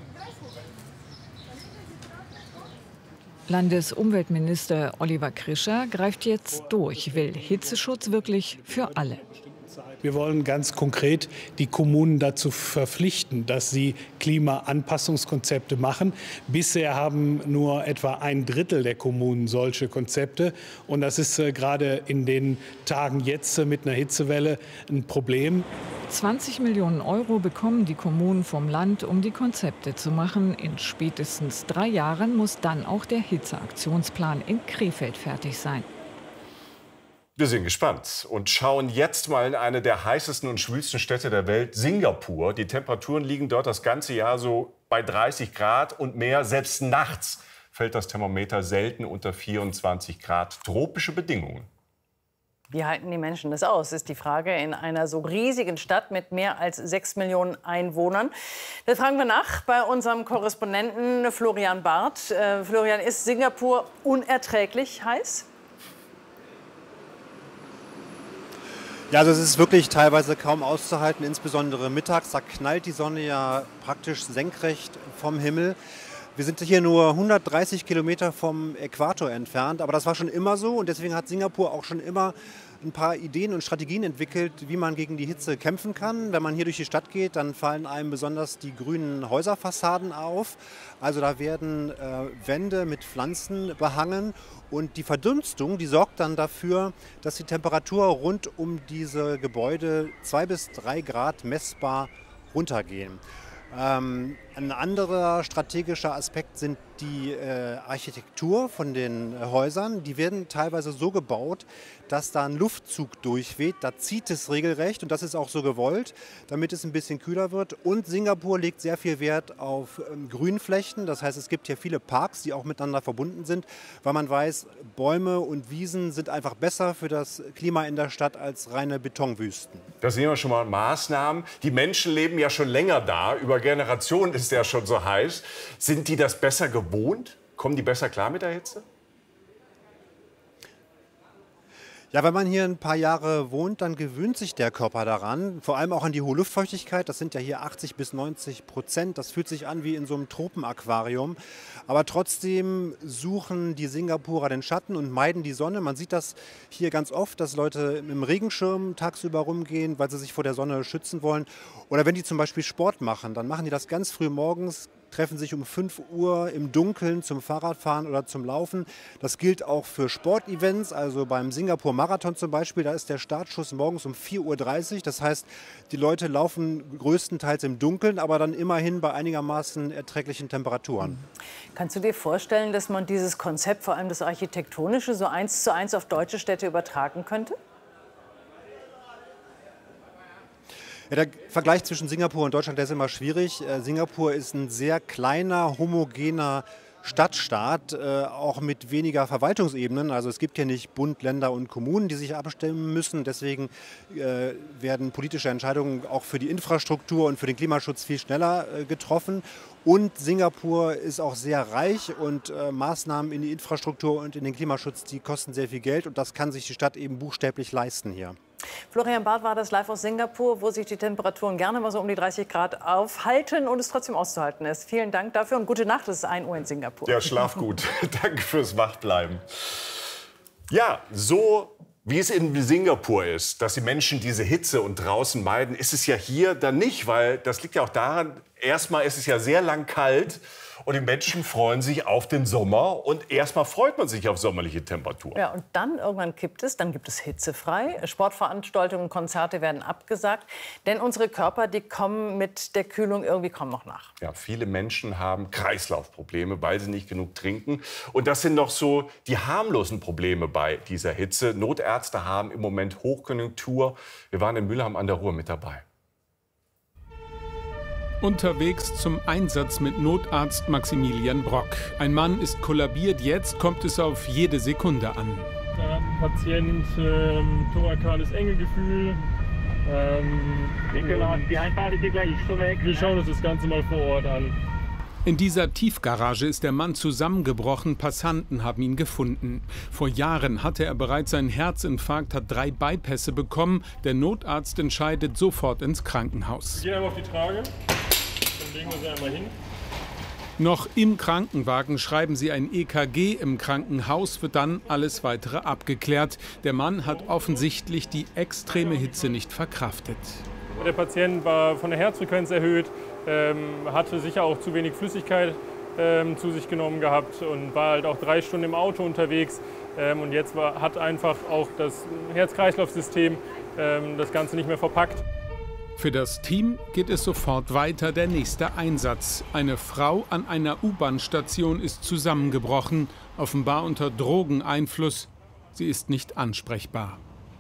S12: Landesumweltminister Oliver Krischer greift jetzt durch, will Hitzeschutz wirklich für alle.
S8: Wir wollen ganz konkret die Kommunen dazu verpflichten, dass sie Klimaanpassungskonzepte machen. Bisher haben nur etwa ein Drittel der Kommunen solche Konzepte. Und das ist äh, gerade in den Tagen jetzt äh, mit einer Hitzewelle ein Problem.
S12: zwanzig Millionen Euro bekommen die Kommunen vom Land, um die Konzepte zu machen. In spätestens drei Jahren muss dann auch der Hitzeaktionsplan in Krefeld fertig sein.
S28: Wir sind gespannt und schauen jetzt mal in eine der heißesten und schwülsten Städte der Welt, Singapur. Die Temperaturen liegen dort das ganze Jahr so bei dreißig Grad und mehr. Selbst nachts fällt das Thermometer selten unter vierundzwanzig Grad. Tropische Bedingungen.
S19: Wie halten die Menschen das aus, ist die Frage in einer so riesigen Stadt mit mehr als sechs Millionen Einwohnern. Das fragen wir nach bei unserem Korrespondenten Florian Barth. Äh, Florian, ist Singapur unerträglich heiß?
S18: Ja, also es ist wirklich teilweise kaum auszuhalten, insbesondere mittags. Da knallt die Sonne ja praktisch senkrecht vom Himmel. Wir sind hier nur hundertdreißig Kilometer vom Äquator entfernt, aber das war schon immer so und deswegen hat Singapur auch schon immer ein paar Ideen und Strategien entwickelt, wie man gegen die Hitze kämpfen kann. Wenn man hier durch die Stadt geht, dann fallen einem besonders die grünen Häuserfassaden auf. Also da werden äh, Wände mit Pflanzen behangen und die Verdunstung, die sorgt dann dafür, dass die Temperatur rund um diese Gebäude zwei bis drei Grad messbar runtergehen. Ähm, ein anderer strategischer Aspekt sind die äh, Architektur von den äh, Häusern. Die werden teilweise so gebaut, dass da ein Luftzug durchweht. Da zieht es regelrecht und das ist auch so gewollt, damit es ein bisschen kühler wird. Und Singapur legt sehr viel Wert auf ähm, Grünflächen. Das heißt, es gibt hier viele Parks, die auch miteinander verbunden sind, weil man weiß, Bäume und Wiesen sind einfach besser für das Klima in der Stadt als reine Betonwüsten.
S28: Da sehen wir schon mal Maßnahmen. Die Menschen leben ja schon länger da. Über Generationen ist der schon so heiß. Sind die das besser gewohnt? Kommen die besser klar mit der Hitze?
S18: Ja, wenn man hier ein paar Jahre wohnt, dann gewöhnt sich der Körper daran. Vor allem auch an die hohe Luftfeuchtigkeit. Das sind ja hier achtzig bis neunzig Prozent. Das fühlt sich an wie in so einem Tropenaquarium. Aber trotzdem suchen die Singapurer den Schatten und meiden die Sonne. Man sieht das hier ganz oft, dass Leute mit dem Regenschirm tagsüber rumgehen, weil sie sich vor der Sonne schützen wollen. Oder wenn die zum Beispiel Sport machen, dann machen die das ganz früh morgens, treffen sich um fünf Uhr im Dunkeln zum Fahrradfahren oder zum Laufen. Das gilt auch für Sportevents, also beim Singapur-Marathon zum Beispiel. Da ist der Startschuss morgens um vier Uhr dreißig. Das heißt, die Leute laufen größtenteils im Dunkeln, aber dann immerhin bei einigermaßen erträglichen Temperaturen.
S19: Kannst du dir vorstellen, dass man dieses Konzept, vor allem das Architektonische, so eins zu eins auf deutsche Städte übertragen könnte?
S18: Ja, der Vergleich zwischen Singapur und Deutschland, der ist immer schwierig. Äh, Singapur ist ein sehr kleiner, homogener Stadtstaat, äh, auch mit weniger Verwaltungsebenen. Also es gibt hier nicht Bund, Länder und Kommunen, die sich abstimmen müssen. Deswegen äh, werden politische Entscheidungen auch für die Infrastruktur und für den Klimaschutz viel schneller äh, getroffen. Und Singapur ist auch sehr reich und äh, Maßnahmen in die Infrastruktur und in den Klimaschutz, die kosten sehr viel Geld. Und das kann sich die Stadt eben buchstäblich leisten hier.
S19: Florian Barth war das live aus Singapur, wo sich die Temperaturen gerne mal so um die dreißig Grad aufhalten und es trotzdem auszuhalten ist. Vielen Dank dafür und gute Nacht. Es ist ein Uhr in Singapur.
S28: Ja, schlaf gut. Danke fürs Wachbleiben. Ja, so wie es in Singapur ist, dass die Menschen diese Hitze und draußen meiden, ist es ja hier dann nicht, weil das liegt ja auch daran, erstmal ist es ja sehr lang kalt und die Menschen freuen sich auf den Sommer. Und erstmal freut man sich auf sommerliche Temperaturen.
S19: Ja, und dann irgendwann kippt es, dann gibt es hitzefrei. Sportveranstaltungen, Konzerte werden abgesagt. Denn unsere Körper, die kommen mit der Kühlung irgendwie kaum noch nach.
S28: Ja, viele Menschen haben Kreislaufprobleme, weil sie nicht genug trinken. Und das sind noch so die harmlosen Probleme bei dieser Hitze. Notärzte haben im Moment Hochkonjunktur. Wir waren in Mülheim an der Ruhr mit dabei.
S2: Unterwegs zum Einsatz mit Notarzt Maximilian Brock. Ein Mann ist kollabiert, jetzt kommt es auf jede Sekunde an.
S4: Da hat ein Patient ähm, thorakales Engegefühl. Ähm, genau, die Einfahrt ist gleich schon weg. Wir schauen uns das Ganze mal vor Ort an.
S2: In dieser Tiefgarage ist der Mann zusammengebrochen, Passanten haben ihn gefunden. Vor Jahren hatte er bereits einen Herzinfarkt, hat drei Bypässe bekommen. Der Notarzt entscheidet sofort ins Krankenhaus.
S4: Wir gehen einmal auf die Trage. Dann legen wir sie einmal hin.
S2: Noch im Krankenwagen schreiben sie ein E K G. Im Krankenhaus wird dann alles Weitere abgeklärt. Der Mann hat offensichtlich die extreme Hitze nicht verkraftet.
S4: Der Patient war von der Herzfrequenz erhöht, ähm, hatte sicher auch zu wenig Flüssigkeit ähm, zu sich genommen gehabt und war halt auch drei Stunden im Auto unterwegs. Ähm, und jetzt war, hat einfach auch das Herz-Kreislauf-System ähm, das Ganze nicht mehr verpackt.
S2: Für das Team geht es sofort weiter, der nächste Einsatz. Eine Frau an einer U-Bahn-Station ist zusammengebrochen, offenbar unter Drogeneinfluss. Sie ist nicht ansprechbar.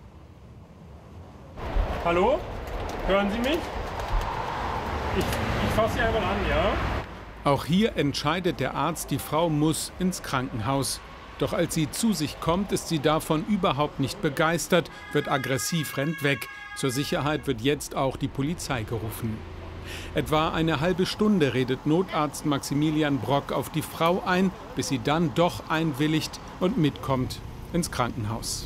S4: Hallo? Hören Sie mich? Ich, ich fasse Sie einmal an, ja?
S2: Auch hier entscheidet der Arzt, die Frau muss ins Krankenhaus. Doch als sie zu sich kommt, ist sie davon überhaupt nicht begeistert, wird aggressiv, rennt weg. Zur Sicherheit wird jetzt auch die Polizei gerufen. Etwa eine halbe Stunde redet Notarzt Maximilian Brock auf die Frau ein, bis sie dann doch einwilligt und mitkommt ins Krankenhaus.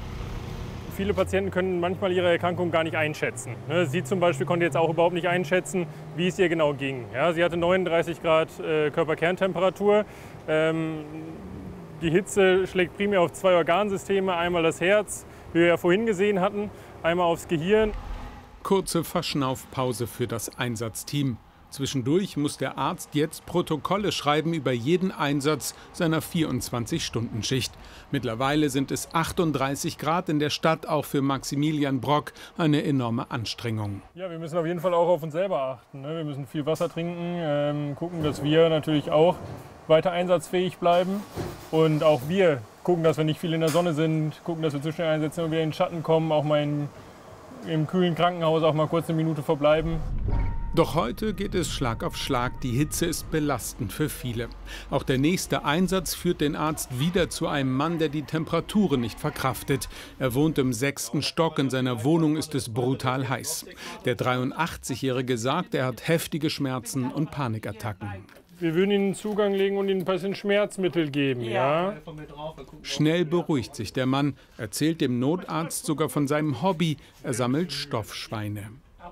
S4: Viele Patienten können manchmal ihre Erkrankung gar nicht einschätzen. Sie zum Beispiel konnte jetzt auch überhaupt nicht einschätzen, wie es ihr genau ging. Ja, sie hatte neununddreißig Grad äh, Körperkerntemperatur. Ähm, die Hitze schlägt primär auf zwei Organsysteme, einmal das Herz, wie wir ja vorhin gesehen hatten, einmal aufs Gehirn.
S2: Kurze Verschnaufpause für das Einsatzteam. Zwischendurch muss der Arzt jetzt Protokolle schreiben über jeden Einsatz seiner vierundzwanzig-Stunden-Schicht. Mittlerweile sind es achtunddreißig Grad in der Stadt, auch für Maximilian Brock eine enorme Anstrengung.
S4: Ja, wir müssen auf jeden Fall auch auf uns selber achten. Ne? Wir müssen viel Wasser trinken, ähm, gucken, dass wir natürlich auch weiter einsatzfähig bleiben. Und auch wir gucken, dass wir nicht viel in der Sonne sind, gucken, dass wir zu schnell einsetzen und wieder in den Schatten kommen, auch mal in, im kühlen Krankenhaus auch mal kurz eine Minute verbleiben.
S2: Doch heute geht es Schlag auf Schlag. Die Hitze ist belastend für viele. Auch der nächste Einsatz führt den Arzt wieder zu einem Mann, der die Temperaturen nicht verkraftet. Er wohnt im sechsten Stock. In seiner Wohnung ist es brutal heiß. Der dreiundachtzigjährige sagt, er hat heftige Schmerzen und Panikattacken.
S4: Wir würden Ihnen Zugang legen und Ihnen ein bisschen Schmerzmittel geben, ja?
S2: Schnell beruhigt sich der Mann, erzählt dem Notarzt sogar von seinem Hobby. Er sammelt Stoffschweine.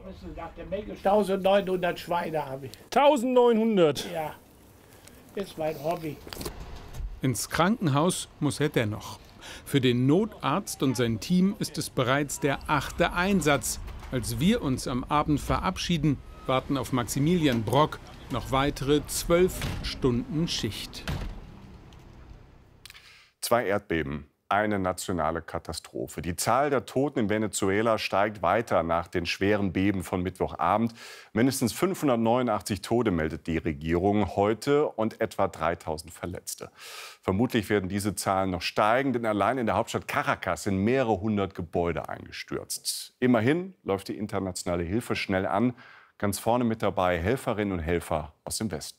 S5: eintausendneunhundert Schweine habe ich.
S4: eintausendneunhundert?
S5: Ja, ist mein Hobby.
S2: Ins Krankenhaus muss er dennoch. Für den Notarzt und sein Team ist es bereits der achte Einsatz. Als wir uns am Abend verabschieden, warten auf Maximilian Brock noch weitere zwölf Stunden Schicht.
S28: Zwei Erdbeben. Eine nationale Katastrophe. Die Zahl der Toten in Venezuela steigt weiter nach den schweren Beben von Mittwochabend. Mindestens fünfhundertneunundachtzig Tote meldet die Regierung heute und etwa dreitausend Verletzte. Vermutlich werden diese Zahlen noch steigen, denn allein in der Hauptstadt Caracas sind mehrere hundert Gebäude eingestürzt. Immerhin läuft die internationale Hilfe schnell an. Ganz vorne mit dabei Helferinnen und Helfer aus dem Westen.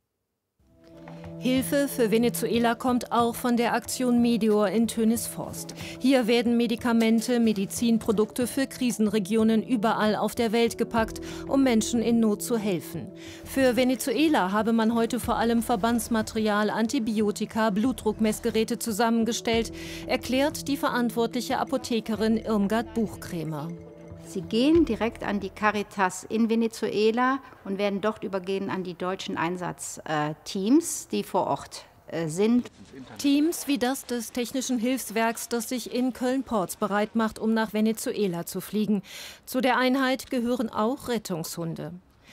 S9: Hilfe für Venezuela kommt auch von der Aktion Meteor in Tönisforst. Hier werden Medikamente, Medizinprodukte für Krisenregionen überall auf der Welt gepackt, um Menschen in Not zu helfen. Für Venezuela habe man heute vor allem Verbandsmaterial, Antibiotika, Blutdruckmessgeräte zusammengestellt, erklärt die verantwortliche Apothekerin Irmgard Buchkremer.
S14: Sie gehen direkt an die Caritas in Venezuela und werden dort übergehen an die deutschen Einsatzteams, die vor Ort sind.
S9: Teams wie das des Technischen Hilfswerks, das sich in Köln-Porz bereit macht, um nach Venezuela zu fliegen. Zu der Einheit gehören auch Rettungshunde.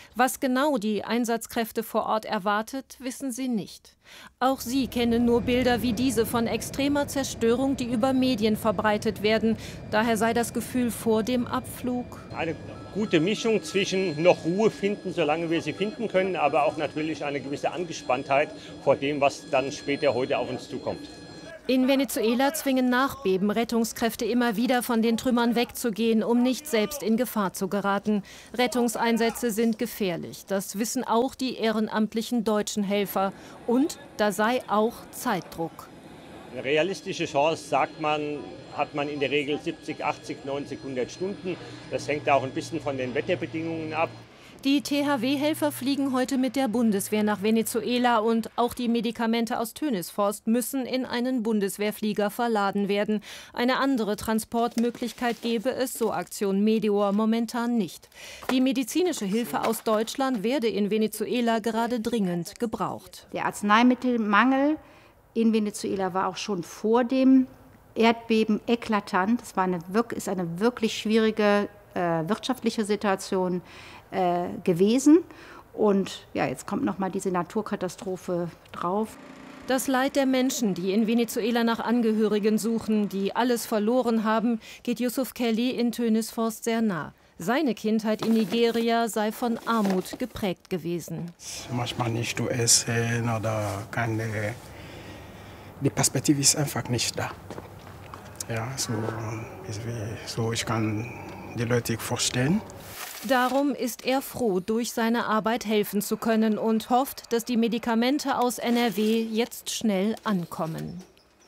S9: Was genau die Einsatzkräfte vor Ort erwartet, wissen sie nicht. Auch sie kennen nur Bilder wie diese von extremer Zerstörung, die über Medien verbreitet werden. Daher sei das Gefühl vor dem Abflug
S20: eine gute Mischung zwischen noch Ruhe finden, solange wir sie finden können, aber auch natürlich eine gewisse Angespanntheit vor dem, was dann später heute auf uns zukommt.
S9: In Venezuela zwingen Nachbeben Rettungskräfte immer wieder von den Trümmern wegzugehen, um nicht selbst in Gefahr zu geraten. Rettungseinsätze sind gefährlich. Das wissen auch die ehrenamtlichen deutschen Helfer. Und da sei auch Zeitdruck.
S20: Eine realistische Chance, sagt man, hat man in der Regel siebzig, achtzig, neunzig, hundert Stunden. Das hängt auch ein bisschen von den Wetterbedingungen ab.
S9: Die T H W-Helfer fliegen heute mit der Bundeswehr nach Venezuela und auch die Medikamente aus Tönisforst müssen in einen Bundeswehrflieger verladen werden. Eine andere Transportmöglichkeit gäbe es, so Aktion Meteor, momentan nicht. Die medizinische Hilfe aus Deutschland werde in Venezuela gerade dringend gebraucht.
S14: Der Arzneimittelmangel in Venezuela war auch schon vor dem Erdbeben eklatant. Es war eine, ist eine wirklich schwierige äh, wirtschaftliche Situation äh, gewesen. Und ja, jetzt kommt noch mal diese Naturkatastrophe drauf.
S9: Das Leid der Menschen, die in Venezuela nach Angehörigen suchen, die alles verloren haben, geht Yusuf Kelly in Tönisforst sehr nah. Seine Kindheit in Nigeria sei von Armut geprägt gewesen.
S21: Manchmal nicht zu essen oder keine. Die Perspektive ist einfach nicht da. Ja, so, so ich kann die Leute vorstellen.
S9: Darum ist er froh, durch seine Arbeit helfen zu können und hofft, dass die Medikamente aus N R W jetzt schnell ankommen.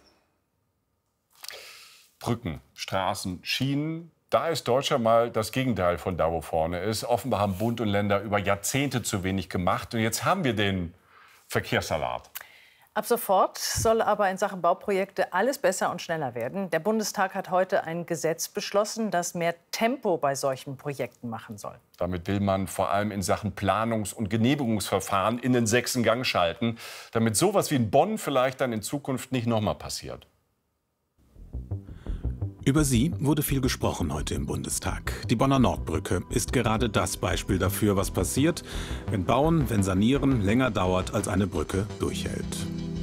S28: Brücken, Straßen, Schienen. Da ist Deutschland mal das Gegenteil von da, wo vorne ist. Offenbar haben Bund und Länder über Jahrzehnte zu wenig gemacht. Und jetzt haben wir den Verkehrssalat.
S19: Ab sofort soll aber in Sachen Bauprojekte alles besser und schneller werden. Der Bundestag hat heute ein Gesetz beschlossen, das mehr Tempo bei solchen Projekten machen soll.
S28: Damit will man vor allem in Sachen Planungs- und Genehmigungsverfahren in den sechsten Gang schalten, damit sowas wie in Bonn vielleicht dann in Zukunft nicht noch mal passiert.
S22: Über sie wurde viel gesprochen heute im Bundestag. Die Bonner Nordbrücke ist gerade das Beispiel dafür, was passiert, wenn Bauen, wenn Sanieren länger dauert, als eine Brücke durchhält.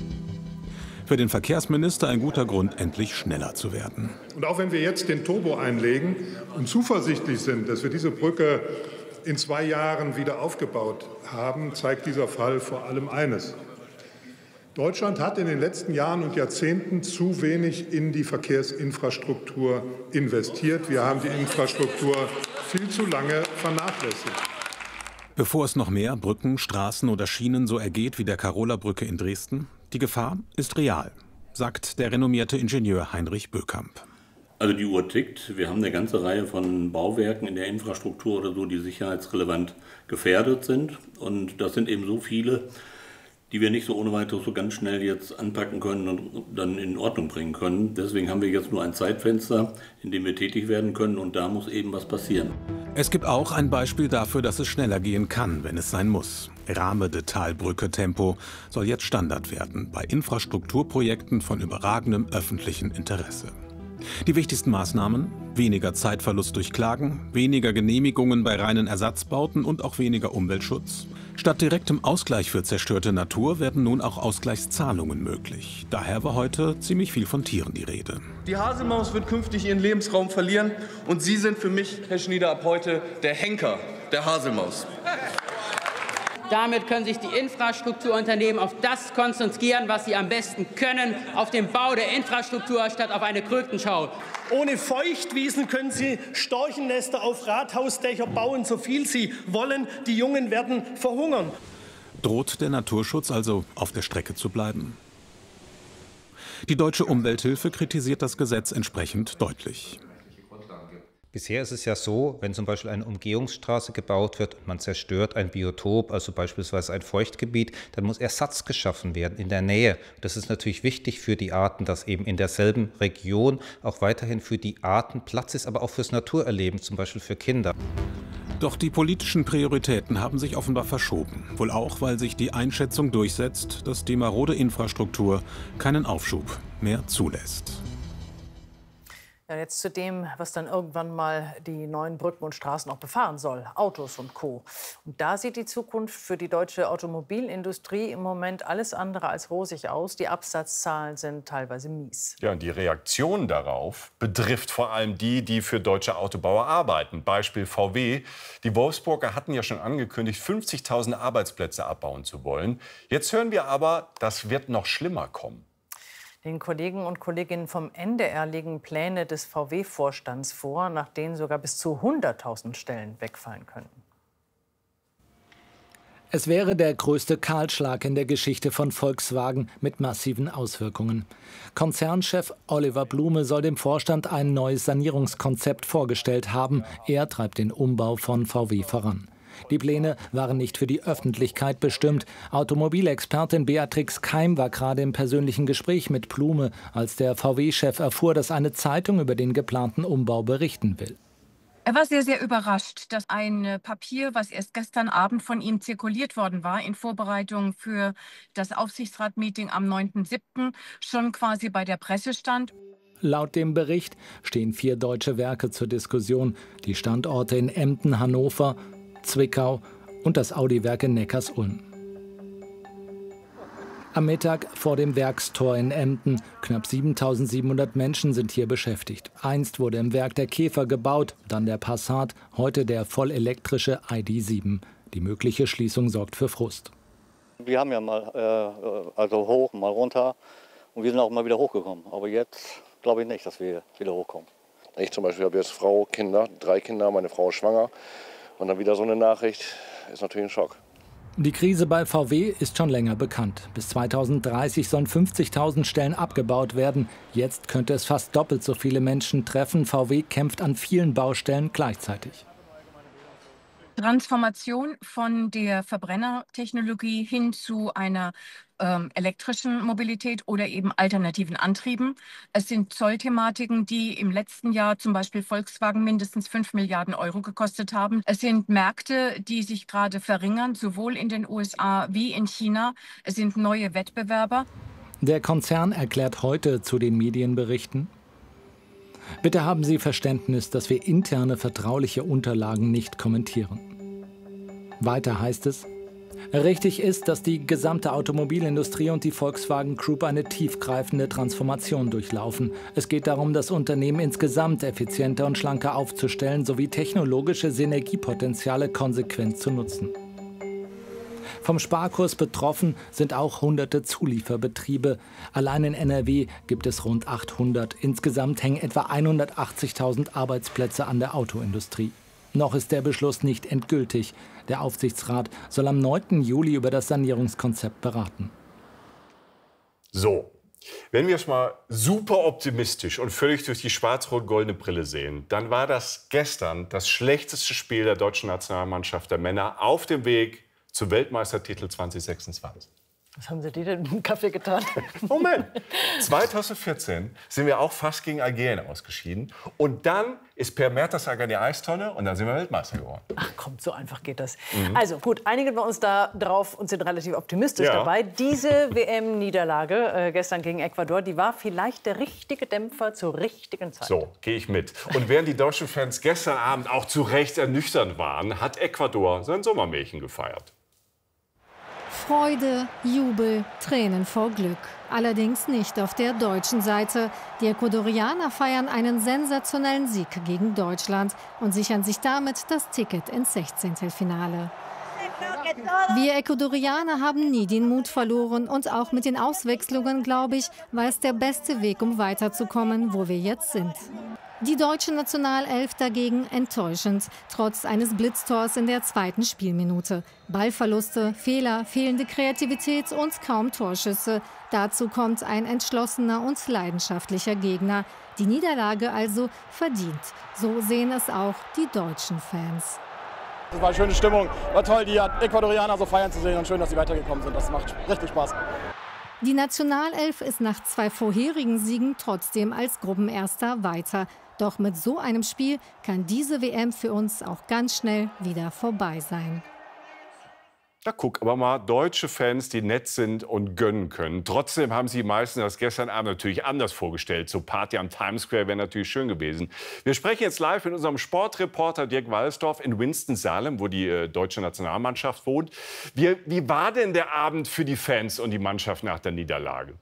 S22: Für den Verkehrsminister ein guter Grund, endlich schneller zu werden.
S3: Und auch wenn wir jetzt den Turbo einlegen und zuversichtlich sind, dass wir diese Brücke in zwei Jahren wieder aufgebaut haben, zeigt dieser Fall vor allem eines. Deutschland hat in den letzten Jahren und Jahrzehnten zu wenig in die Verkehrsinfrastruktur investiert. Wir haben die Infrastruktur viel zu lange vernachlässigt.
S22: Bevor es noch mehr Brücken, Straßen oder Schienen so ergeht wie der Karola-Brücke in Dresden, die Gefahr ist real, sagt der renommierte Ingenieur Heinrich Bökamp.
S23: Also die Uhr tickt. Wir haben eine ganze Reihe von Bauwerken in der Infrastruktur oder so, die sicherheitsrelevant gefährdet sind. Und das sind eben so viele, die wir nicht so ohne weiteres so ganz schnell jetzt anpacken können und dann in Ordnung bringen können. Deswegen haben wir jetzt nur ein Zeitfenster, in dem wir tätig werden können, und da muss eben was passieren.
S22: Es gibt auch ein Beispiel dafür, dass es schneller gehen kann, wenn es sein muss. Rahme-de-Talbrücke-Tempo soll jetzt Standard werden bei Infrastrukturprojekten von überragendem öffentlichen Interesse. Die wichtigsten Maßnahmen: weniger Zeitverlust durch Klagen, weniger Genehmigungen bei reinen Ersatzbauten und auch weniger Umweltschutz. Statt direktem Ausgleich für zerstörte Natur werden nun auch Ausgleichszahlungen möglich. Daher war heute ziemlich viel von Tieren die Rede.
S24: Die Haselmaus wird künftig ihren Lebensraum verlieren und Sie sind für mich, Herr Schnieder, ab heute der Henker der Haselmaus.
S25: Damit können sich die Infrastrukturunternehmen auf das konzentrieren, was sie am besten können, auf den Bau der Infrastruktur statt auf eine Krötenschau.
S26: Ohne Feuchtwiesen können Sie Storchennester auf Rathausdächer bauen, so viel Sie wollen. Die Jungen werden verhungern.
S22: Droht der Naturschutz also auf der Strecke zu bleiben? Die Deutsche Umwelthilfe kritisiert das Gesetz entsprechend deutlich.
S27: Bisher ist es ja so, wenn zum Beispiel eine Umgehungsstraße gebaut wird und man zerstört ein Biotop, also beispielsweise ein Feuchtgebiet, dann muss Ersatz geschaffen werden in der Nähe. Das ist natürlich wichtig für die Arten, dass eben in derselben Region auch weiterhin für die Arten Platz ist, aber auch fürs Naturerleben, zum Beispiel für Kinder.
S22: Doch die politischen Prioritäten haben sich offenbar verschoben. Wohl auch, weil sich die Einschätzung durchsetzt, dass die marode Infrastruktur keinen Aufschub mehr zulässt.
S19: Ja, jetzt zu dem, was dann irgendwann mal die neuen Brücken und Straßen auch befahren soll. Autos und Co. Und da sieht die Zukunft für die deutsche Automobilindustrie im Moment alles andere als rosig aus. Die Absatzzahlen sind teilweise mies.
S28: Ja, und die Reaktion darauf betrifft vor allem die, die für deutsche Autobauer arbeiten. Beispiel V W. Die Wolfsburger hatten ja schon angekündigt, fünfzigtausend Arbeitsplätze abbauen zu wollen. Jetzt hören wir aber, das wird noch schlimmer kommen.
S19: Den Kollegen und Kolleginnen vom N D R liegen Pläne des V W-Vorstands vor, nach denen sogar bis zu hunderttausend Stellen wegfallen könnten.
S1: Es wäre der größte Kahlschlag in der Geschichte von Volkswagen mit massiven Auswirkungen. Konzernchef Oliver Blume soll dem Vorstand ein neues Sanierungskonzept vorgestellt haben. Er treibt den Umbau von V W voran. Die Pläne waren nicht für die Öffentlichkeit bestimmt. Automobilexpertin Beatrix Keim war gerade im persönlichen Gespräch mit Blume, als der V W-Chef erfuhr, dass eine Zeitung über den geplanten Umbau berichten will.
S6: Er war sehr, sehr überrascht, dass ein Papier, was erst gestern Abend von ihm zirkuliert worden war, in Vorbereitung für das Aufsichtsratmeeting am neunten siebten schon quasi bei der Presse stand.
S1: Laut dem Bericht stehen vier deutsche Werke zur Diskussion. Die Standorte in Emden, Hannover, Zwickau und das Audi-Werk in Neckarsulm. Am Mittag vor dem Werkstor in Emden. Knapp siebentausendsiebenhundert Menschen sind hier beschäftigt. Einst wurde im Werk der Käfer gebaut, dann der Passat, heute der vollelektrische I D sieben. Die mögliche Schließung sorgt für Frust.
S10: Wir haben ja mal äh, also hoch, mal runter und wir sind auch mal wieder hochgekommen. Aber jetzt glaube ich nicht, dass wir wieder hochkommen.
S11: Ich zum Beispiel habe jetzt Frau, Kinder, drei Kinder, meine Frau ist schwanger. Und dann wieder so eine Nachricht, ist natürlich ein Schock.
S1: Die Krise bei V W ist schon länger bekannt. Bis zweitausenddreißig sollen fünfzigtausend Stellen abgebaut werden. Jetzt könnte es fast doppelt so viele Menschen treffen. V W kämpft an vielen Baustellen gleichzeitig.
S6: Transformation von der Verbrennertechnologie hin zu einer ähm, elektrischen Mobilität oder eben alternativen Antrieben. Es sind Zollthematiken, die im letzten Jahr zum Beispiel Volkswagen mindestens fünf Milliarden Euro gekostet haben. Es sind Märkte, die sich gerade verringern, sowohl in den U S A wie in China. Es sind neue Wettbewerber.
S1: Der Konzern erklärt heute zu den Medienberichten: Bitte haben Sie Verständnis, dass wir interne vertrauliche Unterlagen nicht kommentieren. Weiter heißt es: Richtig ist, dass die gesamte Automobilindustrie und die Volkswagen Group eine tiefgreifende Transformation durchlaufen. Es geht darum, das Unternehmen insgesamt effizienter und schlanker aufzustellen sowie technologische Synergiepotenziale konsequent zu nutzen. Vom Sparkurs betroffen sind auch hunderte Zulieferbetriebe. Allein in N R W gibt es rund achthundert. Insgesamt hängen etwa hundertachtzigtausend Arbeitsplätze an der Autoindustrie. Noch ist der Beschluss nicht endgültig. Der Aufsichtsrat soll am neunten Juli über das Sanierungskonzept beraten.
S28: So, wenn wir es mal super optimistisch und völlig durch die schwarz-rot-goldene Brille sehen, dann war das gestern das schlechteste Spiel der deutschen Nationalmannschaft der Männer auf dem Weg zum Weltmeistertitel zwanzig sechsundzwanzig.
S19: Was haben Sie dir denn mit dem Kaffee getan?
S28: Moment. zweitausendvierzehn sind wir auch fast gegen Algerien ausgeschieden. Und dann ist Per Mertesacker die Eistonne und dann sind wir Weltmeister geworden.
S19: Ach komm, so einfach geht das.
S28: Mhm.
S19: Also gut, einigen wir uns da drauf und sind relativ optimistisch
S28: Ja.
S19: dabei. Diese W M-Niederlage äh, gestern gegen Ecuador, die war vielleicht der richtige Dämpfer zur richtigen Zeit.
S28: So, gehe ich mit. Und während die deutschen Fans gestern Abend auch zu Recht ernüchternd waren, hat Ecuador sein Sommermärchen gefeiert.
S9: Freude, Jubel, Tränen vor Glück. Allerdings nicht auf der deutschen Seite. Die Ecuadorianer feiern einen sensationellen Sieg gegen Deutschland und sichern sich damit das Ticket ins Sechzehntelfinale. Wir Ecuadorianer haben nie den Mut verloren und auch mit den Auswechslungen, glaube ich, war es der beste Weg, um weiterzukommen, wo wir jetzt sind. Die deutsche Nationalelf dagegen enttäuschend, trotz eines Blitztors in der zweiten Spielminute. Ballverluste, Fehler, fehlende Kreativität und kaum Torschüsse. Dazu kommt ein entschlossener und leidenschaftlicher Gegner. Die Niederlage also verdient. So sehen es auch die deutschen Fans.
S13: Es war eine schöne Stimmung, war toll, die Ecuadorianer so feiern zu sehen und schön, dass sie weitergekommen sind. Das macht richtig Spaß.
S9: Die Nationalelf ist nach zwei vorherigen Siegen trotzdem als Gruppenerster weiter. Doch mit so einem Spiel kann diese W M für uns auch ganz schnell wieder vorbei sein.
S28: Da guck aber mal, deutsche Fans, die nett sind und gönnen können. Trotzdem haben sich die meisten das gestern Abend natürlich anders vorgestellt. So Party am Times Square wäre natürlich schön gewesen. Wir sprechen jetzt live mit unserem Sportreporter Dirk Walsdorf in Winston-Salem, wo die äh, deutsche Nationalmannschaft wohnt. Wie, wie war denn der Abend für die Fans und die Mannschaft nach der Niederlage?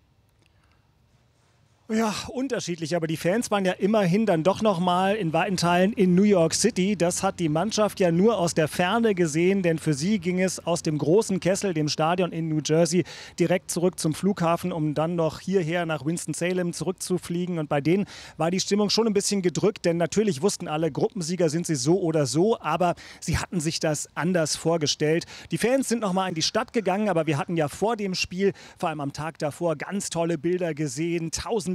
S4: Ja, unterschiedlich, aber die Fans waren ja immerhin dann doch noch mal in weiten Teilen in New York City. Das hat die Mannschaft ja nur aus der Ferne gesehen, denn für sie ging es aus dem großen Kessel, dem Stadion in New Jersey, direkt zurück zum Flughafen, um dann noch hierher nach Winston-Salem zurückzufliegen. Und bei denen war die Stimmung schon ein bisschen gedrückt, denn natürlich wussten alle, Gruppensieger sind sie so oder so, aber sie hatten sich das anders vorgestellt. Die Fans sind noch mal in die Stadt gegangen, aber wir hatten ja vor dem Spiel, vor allem am Tag davor, ganz tolle Bilder gesehen, tausende